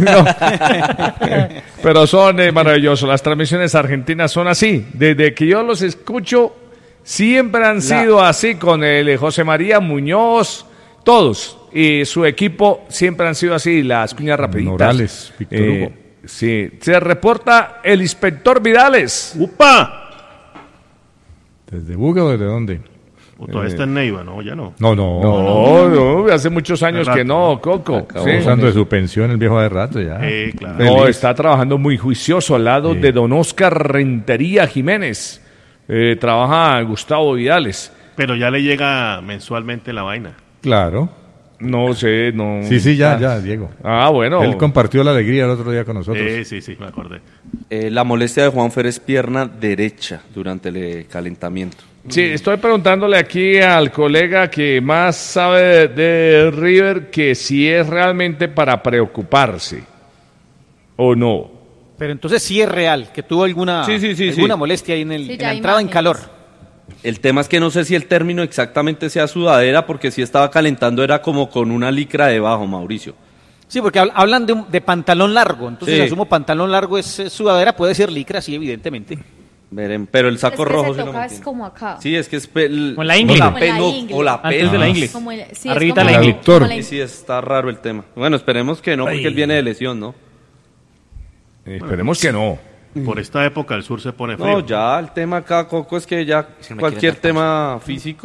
Pero son maravillosos. Las transmisiones argentinas son así. Desde que yo los escucho, siempre han sido así con el José María Muñoz, todos. Y su equipo siempre han sido así, las cuñas rapiditas. Morales, Víctor Hugo. Sí, se reporta el inspector Vidales. ¡Upa! ¿Desde Buga o desde dónde? O todavía está en Neiva, ¿no? Ya no. No, hace muchos años Hace que no, Coco. Acabó Sí. usando de su pensión el viejo de rato ya. Claro. No, Feliz. está trabajando muy juicioso al lado de don Oscar Rentería Jiménez. Trabaja Gustavo Vidales. Pero ya le llega mensualmente la vaina. Claro. No sé, no. Sí, ya, Diego. Ah, bueno. Él compartió la alegría el otro día con nosotros. Sí, me acordé. La molestia de Juanfer es pierna derecha durante el calentamiento. Sí, estoy preguntándole aquí al colega que más sabe de River que si es realmente para preocuparse o no. Pero entonces sí es real, que tuvo alguna molestia ahí en, Sí, en ya la hay entrada en imágenes. calor. El tema es que no sé si el término exactamente sea sudadera, porque si estaba calentando era como con una licra debajo, Mauricio. Sí, porque hablan de pantalón largo, entonces Sí. asumo pantalón largo es sudadera, puede ser licra, sí, evidentemente. Pero el saco Es que rojo se sí lo toca, es mantiene. como acá. Sí, es que es Con la ingle. Como la ingle. o la Antes de la ingle. Como el- sí, es Arribita como la ingle. como la Sí, sí, está raro el tema. Bueno, esperemos que no, porque él viene de lesión, ¿no? Esperemos que no. Por esta época el sur se pone frío. No, ya el tema acá, Coco, es que ya Es que me cualquier quieren dar tema físico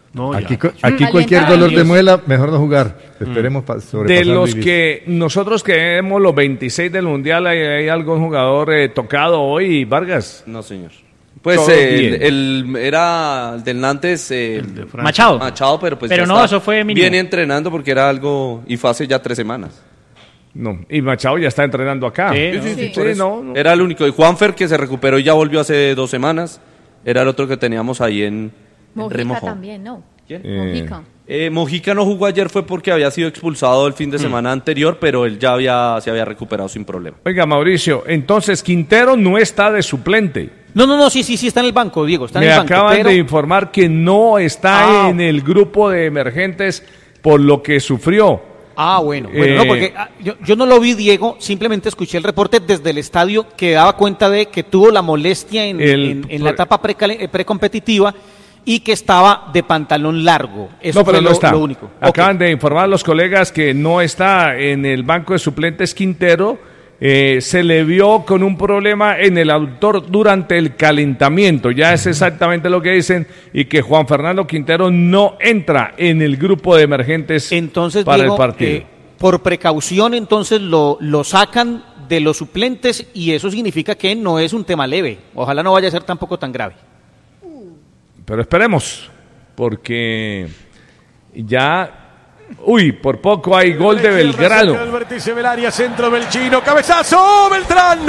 No, Aquí, ya. aquí cualquier dolor de muela, mejor no jugar. Esperemos sobrepasar De los vivir. que nosotros queremos los 26 del Mundial, ¿hay algún jugador tocado hoy, Vargas? No, señor. Pues Todo bien. era el del Nantes, Machado. pero pues Pero ya no, está eso fue mínimo. viene entrenando porque era algo y fue hace ya 3 semanas. No, y Machado ya está entrenando acá. Por eso. Era el único. Y Juanfer, que se recuperó y ya volvió hace 2 semanas, era el otro que teníamos ahí en Mojica Remojo. también, ¿no? ¿Quién? Mojica. Mojica no jugó ayer, fue porque había sido expulsado el fin de semana anterior, pero él ya se había recuperado sin problema. Oiga, Mauricio, entonces Quintero no está de suplente. No, sí, está en el banco, Diego, está en Me el banco. acaban pero- de informar que no está en el grupo de emergentes por lo que sufrió. Bueno, no, porque yo no lo vi, Diego, simplemente escuché el reporte desde el estadio que daba cuenta de que tuvo la molestia en la etapa precompetitiva y que estaba de pantalón largo. Eso No, pero fue no está. lo único. Acaban de informar los colegas que no está en el banco de suplentes Quintero. Se le vio con un problema en el aductor durante el calentamiento. Ya es exactamente lo que dicen. Y que Juan Fernando Quintero no entra en el grupo de emergentes Entonces, para Diego, el partido. por precaución, entonces lo sacan de los suplentes y eso significa que no es un tema leve. Ojalá no vaya a ser tampoco tan grave. Pero esperemos, porque ya... Uy, por poco hay gol de Belgrano. El vértice del área, centro del chino, cabezazo, Beltrán,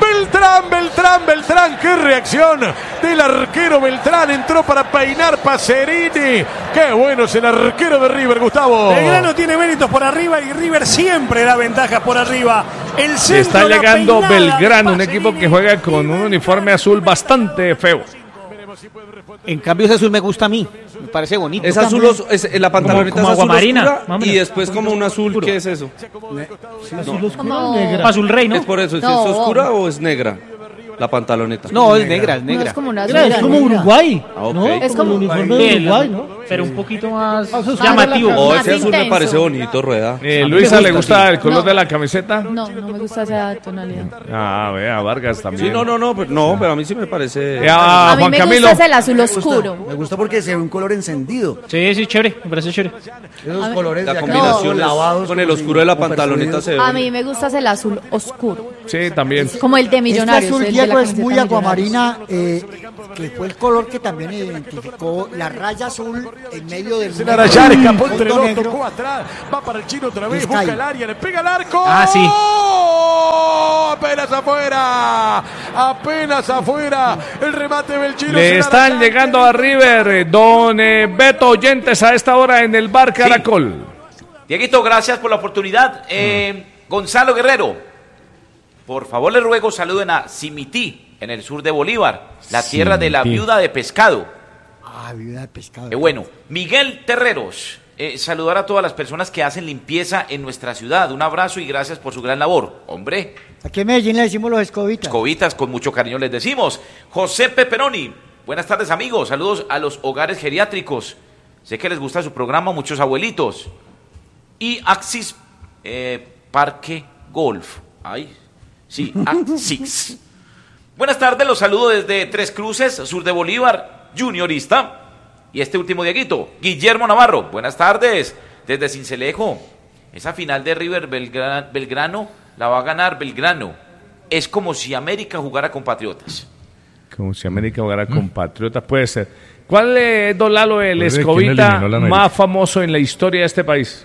qué reacción del arquero Beltrán, entró para peinar Pacerini, qué bueno es el arquero de River, Gustavo. Belgrano tiene méritos por arriba y River siempre da ventajas por arriba. El centro, Está la llegando peinada Belgrano, de un equipo que juega con un uniforme azul bastante feo. En cambio, ese azul me gusta a mí, me parece bonito. Es azul, la pantaloneta como es azul aguamarina, oscura más o y menos. después como un azul, ¿qué es eso? Azul oscuro, Como- negra. Azul rey, ¿no? Es por eso, ¿es No. oscura o es negra la pantaloneta? No, es negra, es No, negra. es como una Mira, es como Uruguay, Ah, ok. ¿no? Es como el como- uniforme de Uruguay, ¿no? Pero un poquito más Eso es llamativo. la- Oh, Más ese azul me intenso. parece bonito, Rueda. Luisa, ¿le gusta el color No. de la camiseta? No me gusta esa tonalidad. Vea, Vargas también. Sí, pero a mí sí me parece... A mí Juan me Camilo. gusta el azul oscuro. Me gusta porque se ve un color encendido. Sí, chévere, me parece chévere. Esos A mí- colores La de acá combinación no, lavados con el como oscuro de la como pantaloneta persuadidos. se ve A bonito. mí me gusta el azul oscuro. Sí, también. Como el de Millonarios. Este azul, el de la Diego, es camiseta muy Millonarios. aguamarina, que fue el color que también identificó la raya azul en medio del El Arayán escapó entre fondo dos, negro. tocó atrás, va para el chino otra vez, Está busca ahí. el área, le pega al arco. Ah, sí. Apenas afuera, el remate del chino. Le están llegando a River, don Beto Oyentes, a esta hora en el bar Caracol. Dieguito, gracias por la oportunidad. Gonzalo Guerrero, por favor le ruego saluden a Simití, en el sur de Bolívar, la tierra de la Simití. viuda de pescado. Viuda de pescado. Bueno, Miguel Terreros, saludar a todas las personas que hacen limpieza en nuestra ciudad. Un abrazo y gracias por su gran labor. Hombre, Aquí en Medellín le decimos los escobitas. escobitas, con mucho cariño les decimos. José Peperoni, buenas tardes amigos, saludos a los hogares geriátricos. Sé que les gusta su programa, muchos abuelitos. Y Axis Parque Golf. Ay, sí, Axis. Buenas tardes, los saludo desde Tres Cruces, sur de Bolívar, juniorista. Y este último Dieguito, Guillermo Navarro. Buenas tardes, desde Cincelejo. Esa final de River Belgrano la va a ganar Belgrano. Es como si América jugara con Patriotas. Como si América jugara con Patriotas, puede ser. ¿Cuál es, don Lalo, el Pues, ¿quién escobita eliminó la América? más famoso en la historia de este país?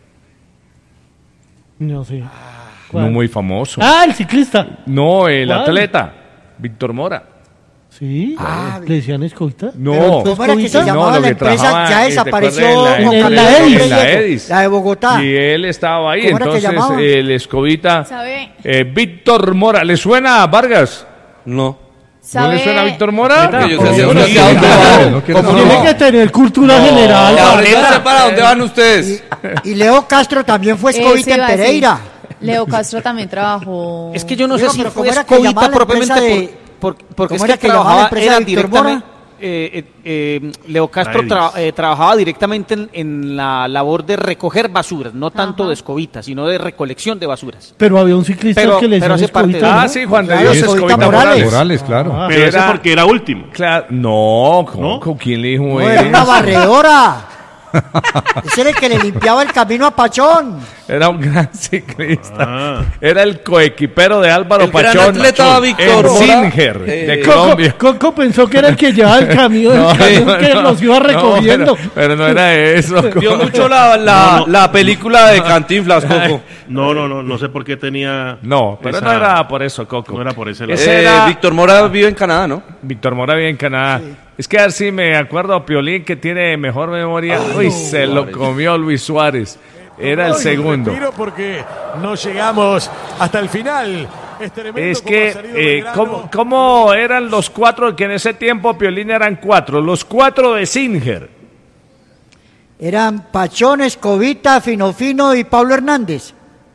No sé. No muy famoso. El ciclista. No, el ¿Cuál? atleta, Víctor Mora. Sí, ¿le decían escolta? No, ¿Cómo era que se no, llamaba lo la que empresa? trabajaba, Ya ¿te desapareció. acuerdas Juan en Carlos la López en la Diego, Edis. la de Bogotá. Y él estaba ahí, ¿Cómo era que entonces llamaba? el escobita, ¿Sabe? Víctor Mora. ¿Le suena a Vargas? No. ¿No le suena a Víctor Mora? Porque yo sé Yo hacia no dónde sé. va. No quiero Tiene saber. que tener cultura general. Y ahorita Varela. sé para dónde van ustedes. Y Leo Castro también fue Ese escobita en iba a decir. Pereira. Leo Castro también trabajó. Es que yo no sé Diego, si pero fue ¿cómo era que escobita llamaba la propiamente empresa de- porque ¿Cómo es era que que llamaba la trabajaba empresa era de Víctor directamente. Mora? Leo Castro trabajaba directamente en la labor de recoger basuras, no tanto de escobitas, sino de recolección de basuras. Pero había un ciclista que le decía escobita, ¿no? Ah, sí, Juan de Dios Escobita Morales. Morales, claro. Pero ese porque era último. Claro, no, ¿con quién le dijo No, eso? era una barredora. Ese era el que le limpiaba el camino a Pachón. Era un gran ciclista. Era el coequipero de Álvaro El gran Pachón. atleta Víctor en Mora, Singer, de Colombia. Coco pensó que era el que llevaba el camión, que los iba recogiendo. Pero no era eso. Vio mucho la película de Cantinflas, Coco. No sé por qué tenía. No, pero no era por eso, Coco. No era por ese lado. Ese era Víctor Mora vive en Canadá, ¿no? Víctor Mora vive en Canadá. Sí. Es que a ver si me acuerdo a Piolín, que tiene mejor memoria. Uy, se lo comió Luis Suárez. Era el segundo. Porque no llegamos hasta el final. Es que, ¿cómo eran los cuatro? Que en ese tiempo Piolín eran cuatro. Los cuatro de Singer. Eran Pachón, Escobita, Fino y Pablo Hernández.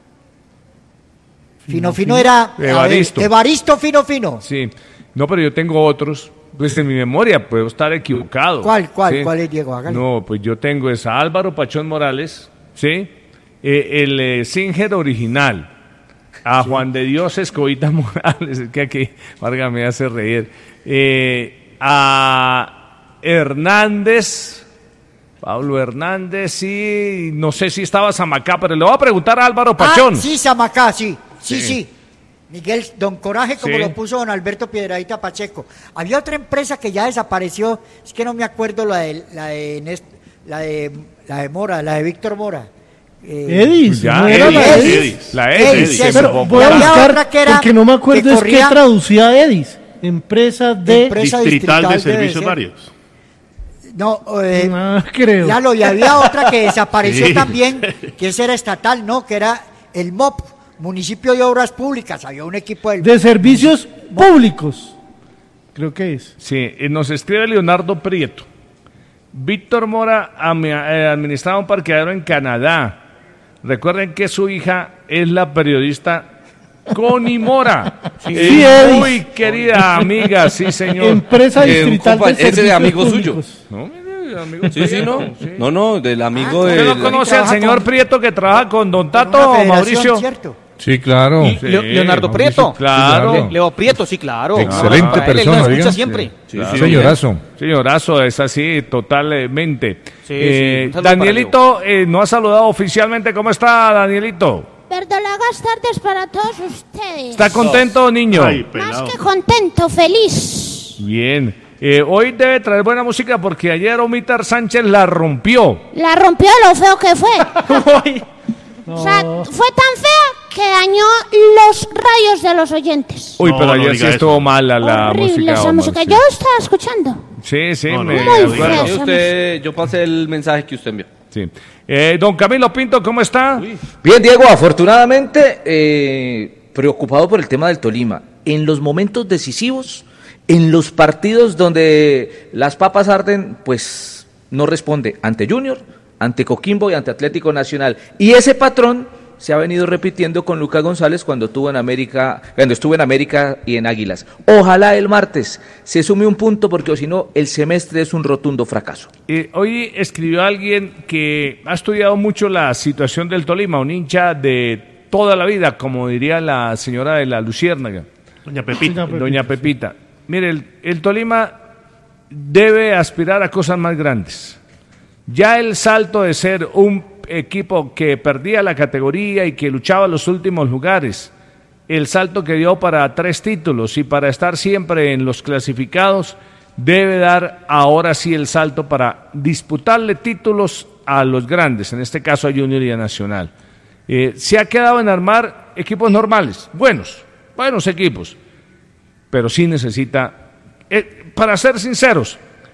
Fino era Evaristo Fino. Sí, no, pero yo tengo otros. Pues en mi memoria puedo estar equivocado. ¿Cuál ¿sí? ¿Cuál es, Diego? Hágale. No, pues yo tengo a Álvaro Pachón Morales, ¿sí? El Singer original, a Juan de Dios Escobita Morales, es que aquí Vargas me hace reír, a Hernández, Pablo Hernández, y no sé si estaba Zamacá, pero le voy a preguntar a Álvaro Pachón. Sí, Zamacá, sí. Miguel Don Coraje, como lo puso don Alberto Piedradita Pacheco. Había otra empresa que ya desapareció, es que no me acuerdo la de Mora, la de Víctor Mora. Edis, ¿no era la Edis? La Edis. Pero voy a buscar porque no me acuerdo es que traducía Edis. Empresa Distrital de Servicios Varios. No, creo. Ya y había otra que desapareció también, que esa era estatal, ¿no? Que era el MOP. Municipio de Obras Públicas, había un equipo de servicios públicos, creo que es. Sí, nos escribe Leonardo Prieto. Víctor Mora administraba un parqueadero en Canadá. Recuerden que su hija es la periodista Connie Mora. Muy querida amiga, sí señor. Empresa distrital de servicios ese de amigo públicos. Suyo. ¿No? Sí. No, del amigo de... ¿Usted no conoce al señor Prieto que trabaja con don Tato o Mauricio? ¿Cierto? Sí, claro. Sí, Leonardo Prieto. Claro. Leo Prieto, sí, claro. Excelente persona, él diga. Siempre. Sí, señorazo. Señorazo, es así, totalmente. Sí, Danielito no ha saludado oficialmente. ¿Cómo está, Danielito? Verdolagas tardes para todos ustedes. ¿Está contento, niño? Ay, más que contento, feliz. Bien. Hoy debe traer buena música porque ayer Omitar Sánchez la rompió. La rompió lo feo que fue. O sea, fue tan fea que dañó los rayos de los oyentes. Uy, pero ayer sí estuvo mala la horrible música. Esa música. Sí. Yo estaba escuchando. Sí, yo pasé el mensaje que usted envió. Sí. Don Camilo Pinto, ¿cómo está? Bien, Diego, afortunadamente preocupado por el tema del Tolima. En los momentos decisivos, en los partidos donde las papas arden, pues no responde ante Junior, ante Coquimbo y ante Atlético Nacional. Y ese patrón se ha venido repitiendo con Lucas González cuando estuvo en América y en Águilas. Ojalá el martes se sume un punto, porque si no, el semestre es un rotundo fracaso. Hoy escribió alguien que ha estudiado mucho la situación del Tolima, un hincha de toda la vida, como diría la señora de la Luciérnaga. Doña Pepita. Mire, el Tolima debe aspirar a cosas más grandes. Ya el salto de ser un equipo que perdía la categoría y que luchaba los últimos lugares, el salto que dio para 3 títulos y para estar siempre en los clasificados, debe dar ahora sí el salto para disputarle títulos a los grandes, en este caso a Junior y a Nacional. Se ha quedado en armar equipos normales, buenos equipos, pero sí necesita, para ser sinceros,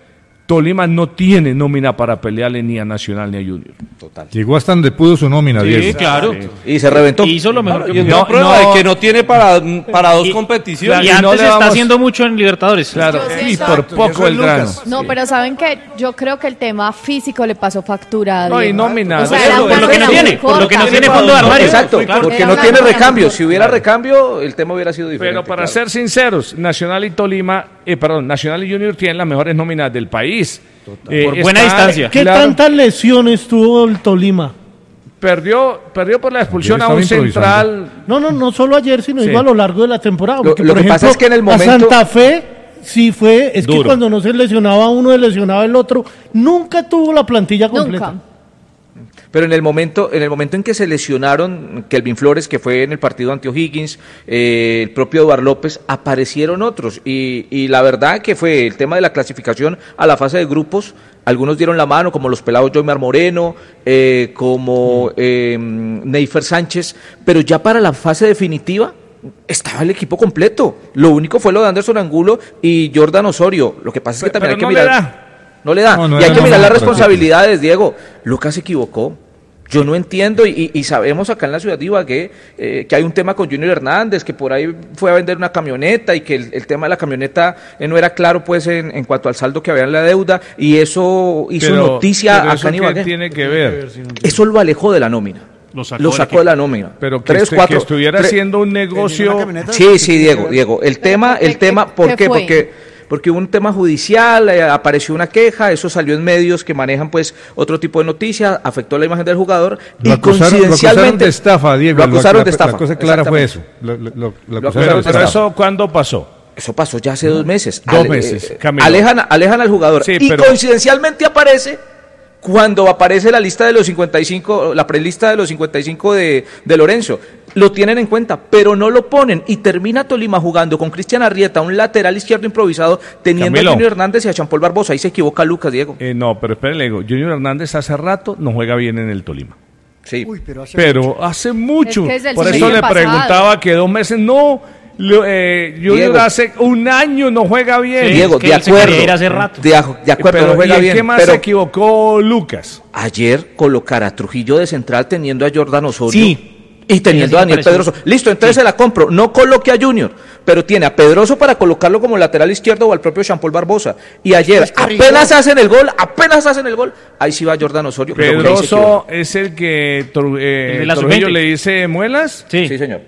Tolima no tiene nómina para pelearle ni a Nacional ni a Junior. Total. Llegó hasta donde pudo su nómina, Diego. Sí, claro. Y se reventó. Hizo lo mejor que Y pudo. una prueba de que no tiene para dos competiciones. Y antes está haciendo mucho en Libertadores. Claro, Yo y siento- por poco el grano. No, pero saben que yo creo que el tema físico le pasó factura. No, y Diego. nómina. O sea, Por era lo una que no nómina tiene, muy por lo que no corta. tiene fondo de armario. Exacto, Claro. porque Era no una tiene nómina recambio. muy Si hubiera recambio, el tema hubiera sido diferente. Pero para claro. ser sinceros, Nacional y Tolima, Nacional y Junior tienen las mejores nóminas del país. Por buena distancia. ¿Qué claro, tantas lesiones tuvo el Tolima? perdió por la expulsión a Ayer un estaba central. No solo ayer, sino Sí. digo a lo largo de la temporada. Lo- Porque, lo por que pasa ejemplo, es que en el momento- a Santa Fe sí fue, es que Duro. cuando no se lesionaba uno, se lesionaba el otro. Nunca tuvo la plantilla completa. Nunca. Pero en el momento en que se lesionaron Kelvin Flores, que fue en el partido ante O'Higgins, el propio Eduardo López, aparecieron otros. Y la verdad que fue el tema de la clasificación a la fase de grupos. Algunos dieron la mano, como los pelados Joymar Moreno, como Neifer Sánchez, pero ya para la fase definitiva estaba el equipo completo. Lo único fue lo de Anderson Angulo y Jordan Osorio. Lo que pasa es que también Pero hay que no le mirar. da. No le da. No, no y hay era que mirar normal, las pero responsabilidades, Diego. Lucas se equivocó. Yo no entiendo y sabemos acá en la ciudad de Ibagué que hay un tema con Junior Hernández, que por ahí fue a vender una camioneta y que el tema de la camioneta no era claro pues en cuanto al saldo que había en la deuda y eso hizo noticia pero acá ¿eso en qué Ibagué. tiene que ver? Eso lo alejó de la nómina. Lo Lo sacó de la nómina. Pero que, que estuviera haciendo un negocio. Sí, Diego. El tema, ¿por qué qué? fue? Porque hubo un tema judicial, apareció una queja, eso salió en medios que manejan pues otro tipo de noticias, afectó la imagen del jugador Lo y acusaron coincidencialmente de estafa, Diego. Lo acusaron La- de estafa. La cosa clara fue eso. Exactamente. Lo acusaron Pero, de estafa. eso, ¿cuándo pasó? Eso pasó ya hace 2 meses. 2 meses, Camilo. Alejan al jugador. Sí, y pero- coincidencialmente aparece cuando aparece la lista de los 55, la prelista de los 55 de Lorenzo. Lo tienen en cuenta, pero no lo ponen. Y termina Tolima jugando con Cristian Arrieta, un lateral izquierdo improvisado, teniendo Camilo. a Junior Hernández y a Jean-Paul Barbosa. Ahí se equivoca Lucas, Diego. No, pero espérenle, digo, Junior Hernández hace rato no juega bien en el Tolima. Sí. Uy, pero Hace mucho. Es que es del Por eso siglo le pasado. preguntaba que 2 meses no. Junior Diego. hace 1 año no juega bien. Diego, que de él se quería acuerdo. ir hace rato. De acuerdo, Pero, no juega ¿y en bien. qué más pero se equivocó Lucas? ayer colocar a Trujillo de central teniendo a Jordan Osorio. Sí. Y teniendo a Sí, me Daniel pareció. Pedroso. Listo, entonces se la compro. No coloque a Junior, pero tiene a Pedroso para colocarlo como lateral izquierdo o al propio Jean-Paul Barbosa. Y ayer, apenas hacen el gol, ahí sí va Jordan Osorio. pero por ahí se Pedroso es el que de la Trujillo sub-20. le dice muelas. Sí. Sí, señor.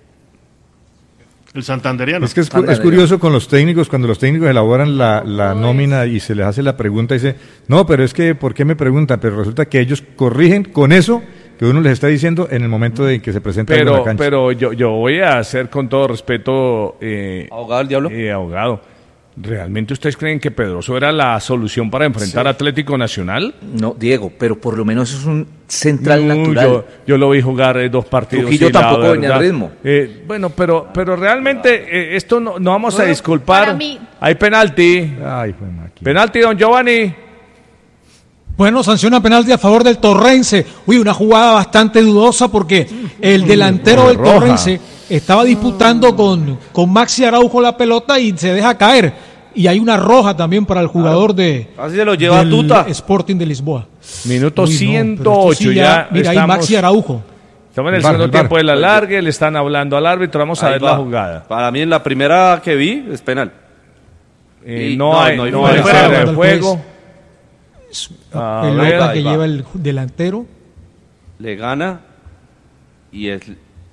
El santanderiano. Es que es curioso con los técnicos, cuando los técnicos elaboran la nómina y se les hace la pregunta, dice, no, pero es que, ¿por qué me preguntan? Pero resulta que ellos corrigen con eso que uno les está diciendo en el momento de que se presenta algo en la cancha. Pero yo voy a hacer con todo respeto, ¿Abogado del diablo? abogado, ¿realmente ustedes creen que Pedroso era la solución para enfrentar a Atlético Nacional? No, Diego, pero por lo menos es un central No, natural. yo lo vi jugar 2 partidos. Trujillo y la tampoco venía verdad, al ritmo. Bueno, pero realmente esto no vamos a disculpar. Para mí- Hay penalti. Ay, fue máquina. Penalti, don Giovanni. Bueno, sanciona penalti a favor del Torrense. Uy, una jugada bastante dudosa porque el delantero del roja. Torrense estaba disputando con Maxi Araujo la pelota y se deja caer. Y hay una roja también para el jugador de Así se lo lleva del Tuta. Sporting de Lisboa. Minuto Uy, no, pero 108 esto sí ya. Mira, ahí estamos, Maxi Araujo. estamos en el El VAR, segundo el VAR. tiempo de la larga, le están hablando al árbitro. Vamos a Ahí ver va. la jugada. Para mí, en la primera que vi, es penal. Y No no, hay no hay fuera fuera de del juego. juez. A Pelota ver, que ahí va. lleva el delantero. Le gana y es...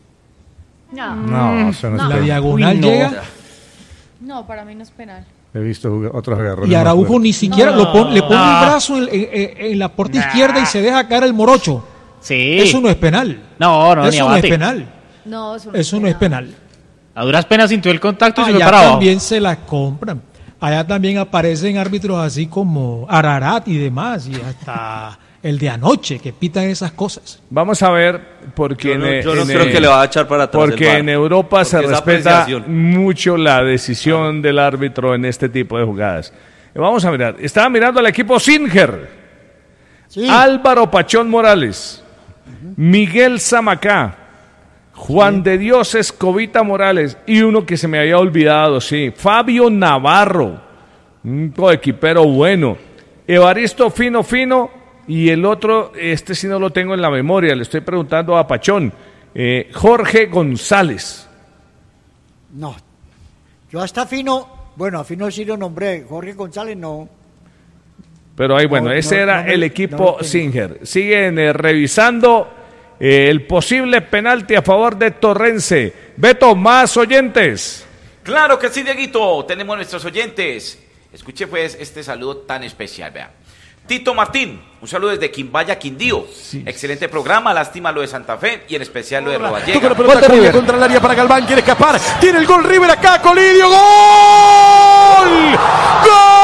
No, No, eso no es La penal. diagonal Uy, no. llega no, para mí no es penal. He visto otros agarrones. y más Araujo fuertes. ni siquiera le pone el No. brazo en la puerta izquierda y se deja caer el morocho. Sí. Eso no es penal. No, ni Eso no es abate. penal. No, Eso no es penal. A duras penas sintió el contacto y se fue Allá para abajo. también se la compran. Allá también aparecen árbitros así como Ararat y demás, y hasta el de anoche que pitan esas cosas. Vamos a ver, porque Yo no creo que le va a echar para atrás porque el VAR. en Europa se Porque es respeta apreciación. mucho la decisión del árbitro en este tipo de jugadas. Vamos a mirar. Estaba mirando al equipo Singer. Sí. Álvaro Pachón Morales, Miguel Zamacá, Juan de Dios Escobita Morales y uno que se me había olvidado, sí, Fabio Navarro, un coequipero bueno. Evaristo Fino, y el otro, este sí no lo tengo en la memoria, le estoy preguntando a Pachón, Jorge González. No, yo hasta a Fino sí lo nombré, Jorge González no. Pero ahí, bueno, ese era el equipo Singer. Siguen revisando el posible penalti a favor de Torrense. Beto, más oyentes. Claro que sí, Dieguito, tenemos nuestros oyentes. Escuche pues este saludo tan especial, vean. Tito Martín, un saludo desde Quimbaya, Quindío. Sí. Excelente programa, lástima lo de Santa Fe y en especial lo de Rodallega. Toca la pelota River contra el área para Galván, quiere escapar. Tiene el gol River acá, Colidio, ¡gol! ¡Gol!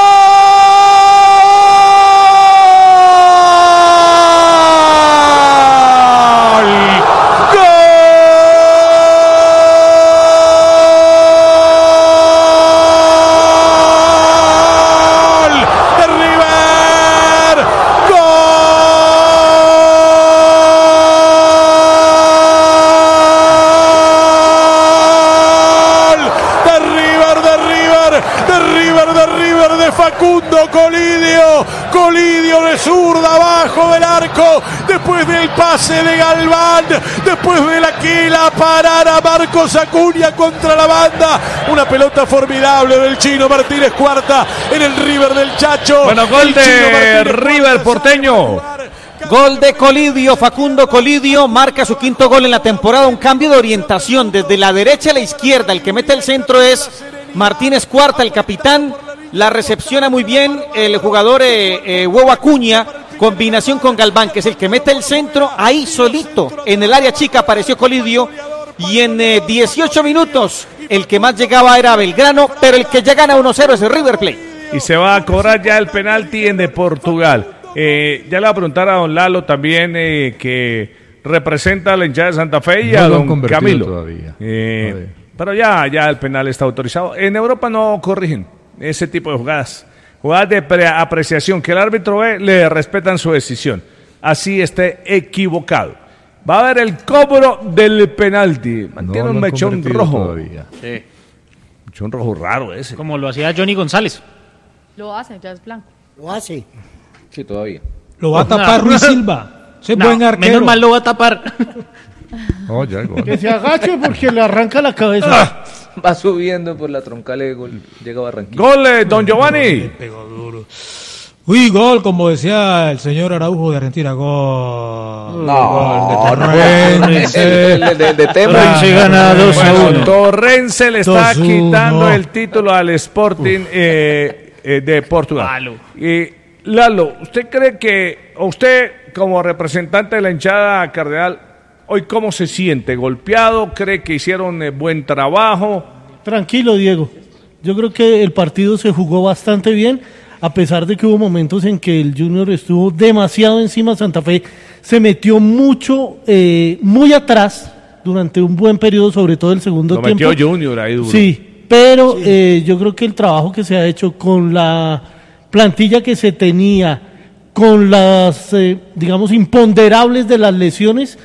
Colidio de zurda abajo del arco, después del pase de Galván, después de la que la parara Marcos Acuña contra la banda, una pelota formidable del Chino Martínez, cuarta en el River del Chacho. Bueno, gol de River porteño. Gol de Colidio, Facundo Colidio marca su quinto gol en la temporada, un cambio de orientación desde la derecha a la izquierda, el que mete el centro es Martínez Cuarta, el capitán. La recepciona muy bien el jugador Huevo Acuña, combinación con Galván, que es el que mete el centro, ahí solito, en el área chica apareció Colidio, y en 18 minutos el que más llegaba era Belgrano, pero el que ya gana 1-0 es el River Plate. Y se va a cobrar ya el penalti en de Portugal. Ya le voy a preguntar a don Lalo también, que representa a la hinchada de Santa Fe, y a don Camilo. Todavía. Pero ya el penal está autorizado. En Europa no corrigen ese tipo de jugadas de apreciación, que el árbitro ve, le respetan su decisión, así esté equivocado. Va a haber el cobro del penalti, mantiene un mechón rojo. Sí. Mechón rojo raro ese. Como lo hacía Johnny González. Lo hace, ya es blanco. Lo hace. Sí, todavía. Lo va a tapar Ruiz Silva. Ese buen arquero. Menos mal lo va a tapar. Que se agache porque le arranca la cabeza. Va subiendo por la troncal de gol. Llega a Barranquilla. Gol, don Giovanni. Pegó duro. Uy, gol, como decía el señor Araujo de Argentina. Gol. No, Torrense. De Torrense gana 2-1. Torrense le está quitando el título al Sporting de Portugal. Lalo, ¿usted cree que, o usted como representante de la hinchada cardenal, hoy cómo se siente? ¿Golpeado? ¿Cree que hicieron buen trabajo? Tranquilo, Diego. Yo creo que el partido se jugó bastante bien, a pesar de que hubo momentos en que el Junior estuvo demasiado encima. Santa Fe se metió mucho, muy atrás durante un buen periodo, sobre todo el segundo tiempo. Lo metió Junior ahí duro. Sí, pero yo creo que el trabajo que se ha hecho con la plantilla que se tenía, con las, digamos, imponderables de las lesiones,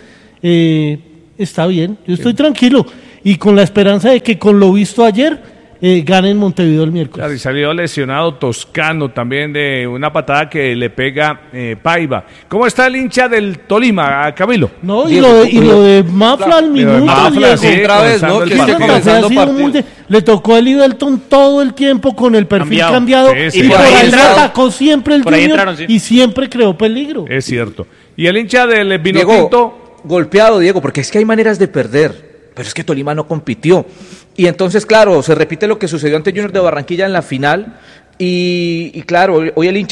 está bien. Yo estoy tranquilo y con la esperanza de que con lo visto ayer gane en Montevideo el miércoles. Claro, y salió lesionado Toscano también de una patada que le pega Paiva. ¿Cómo está el hincha del Tolima, Camilo? No, y lo de Mafla al minuto. Mafla, sí, otra vez, ¿no? Le tocó a Lidelton todo el tiempo con el perfil cambiado. Sí, y por ahí atacó siempre el Junior y siempre creó peligro. Es cierto. Y el hincha del Vinotinto, golpeado, Diego, porque es que hay maneras de perder, pero es que Tolima no compitió. Y entonces, claro, se repite lo que sucedió ante Junior de Barranquilla en la final. Y claro, hoy el hincha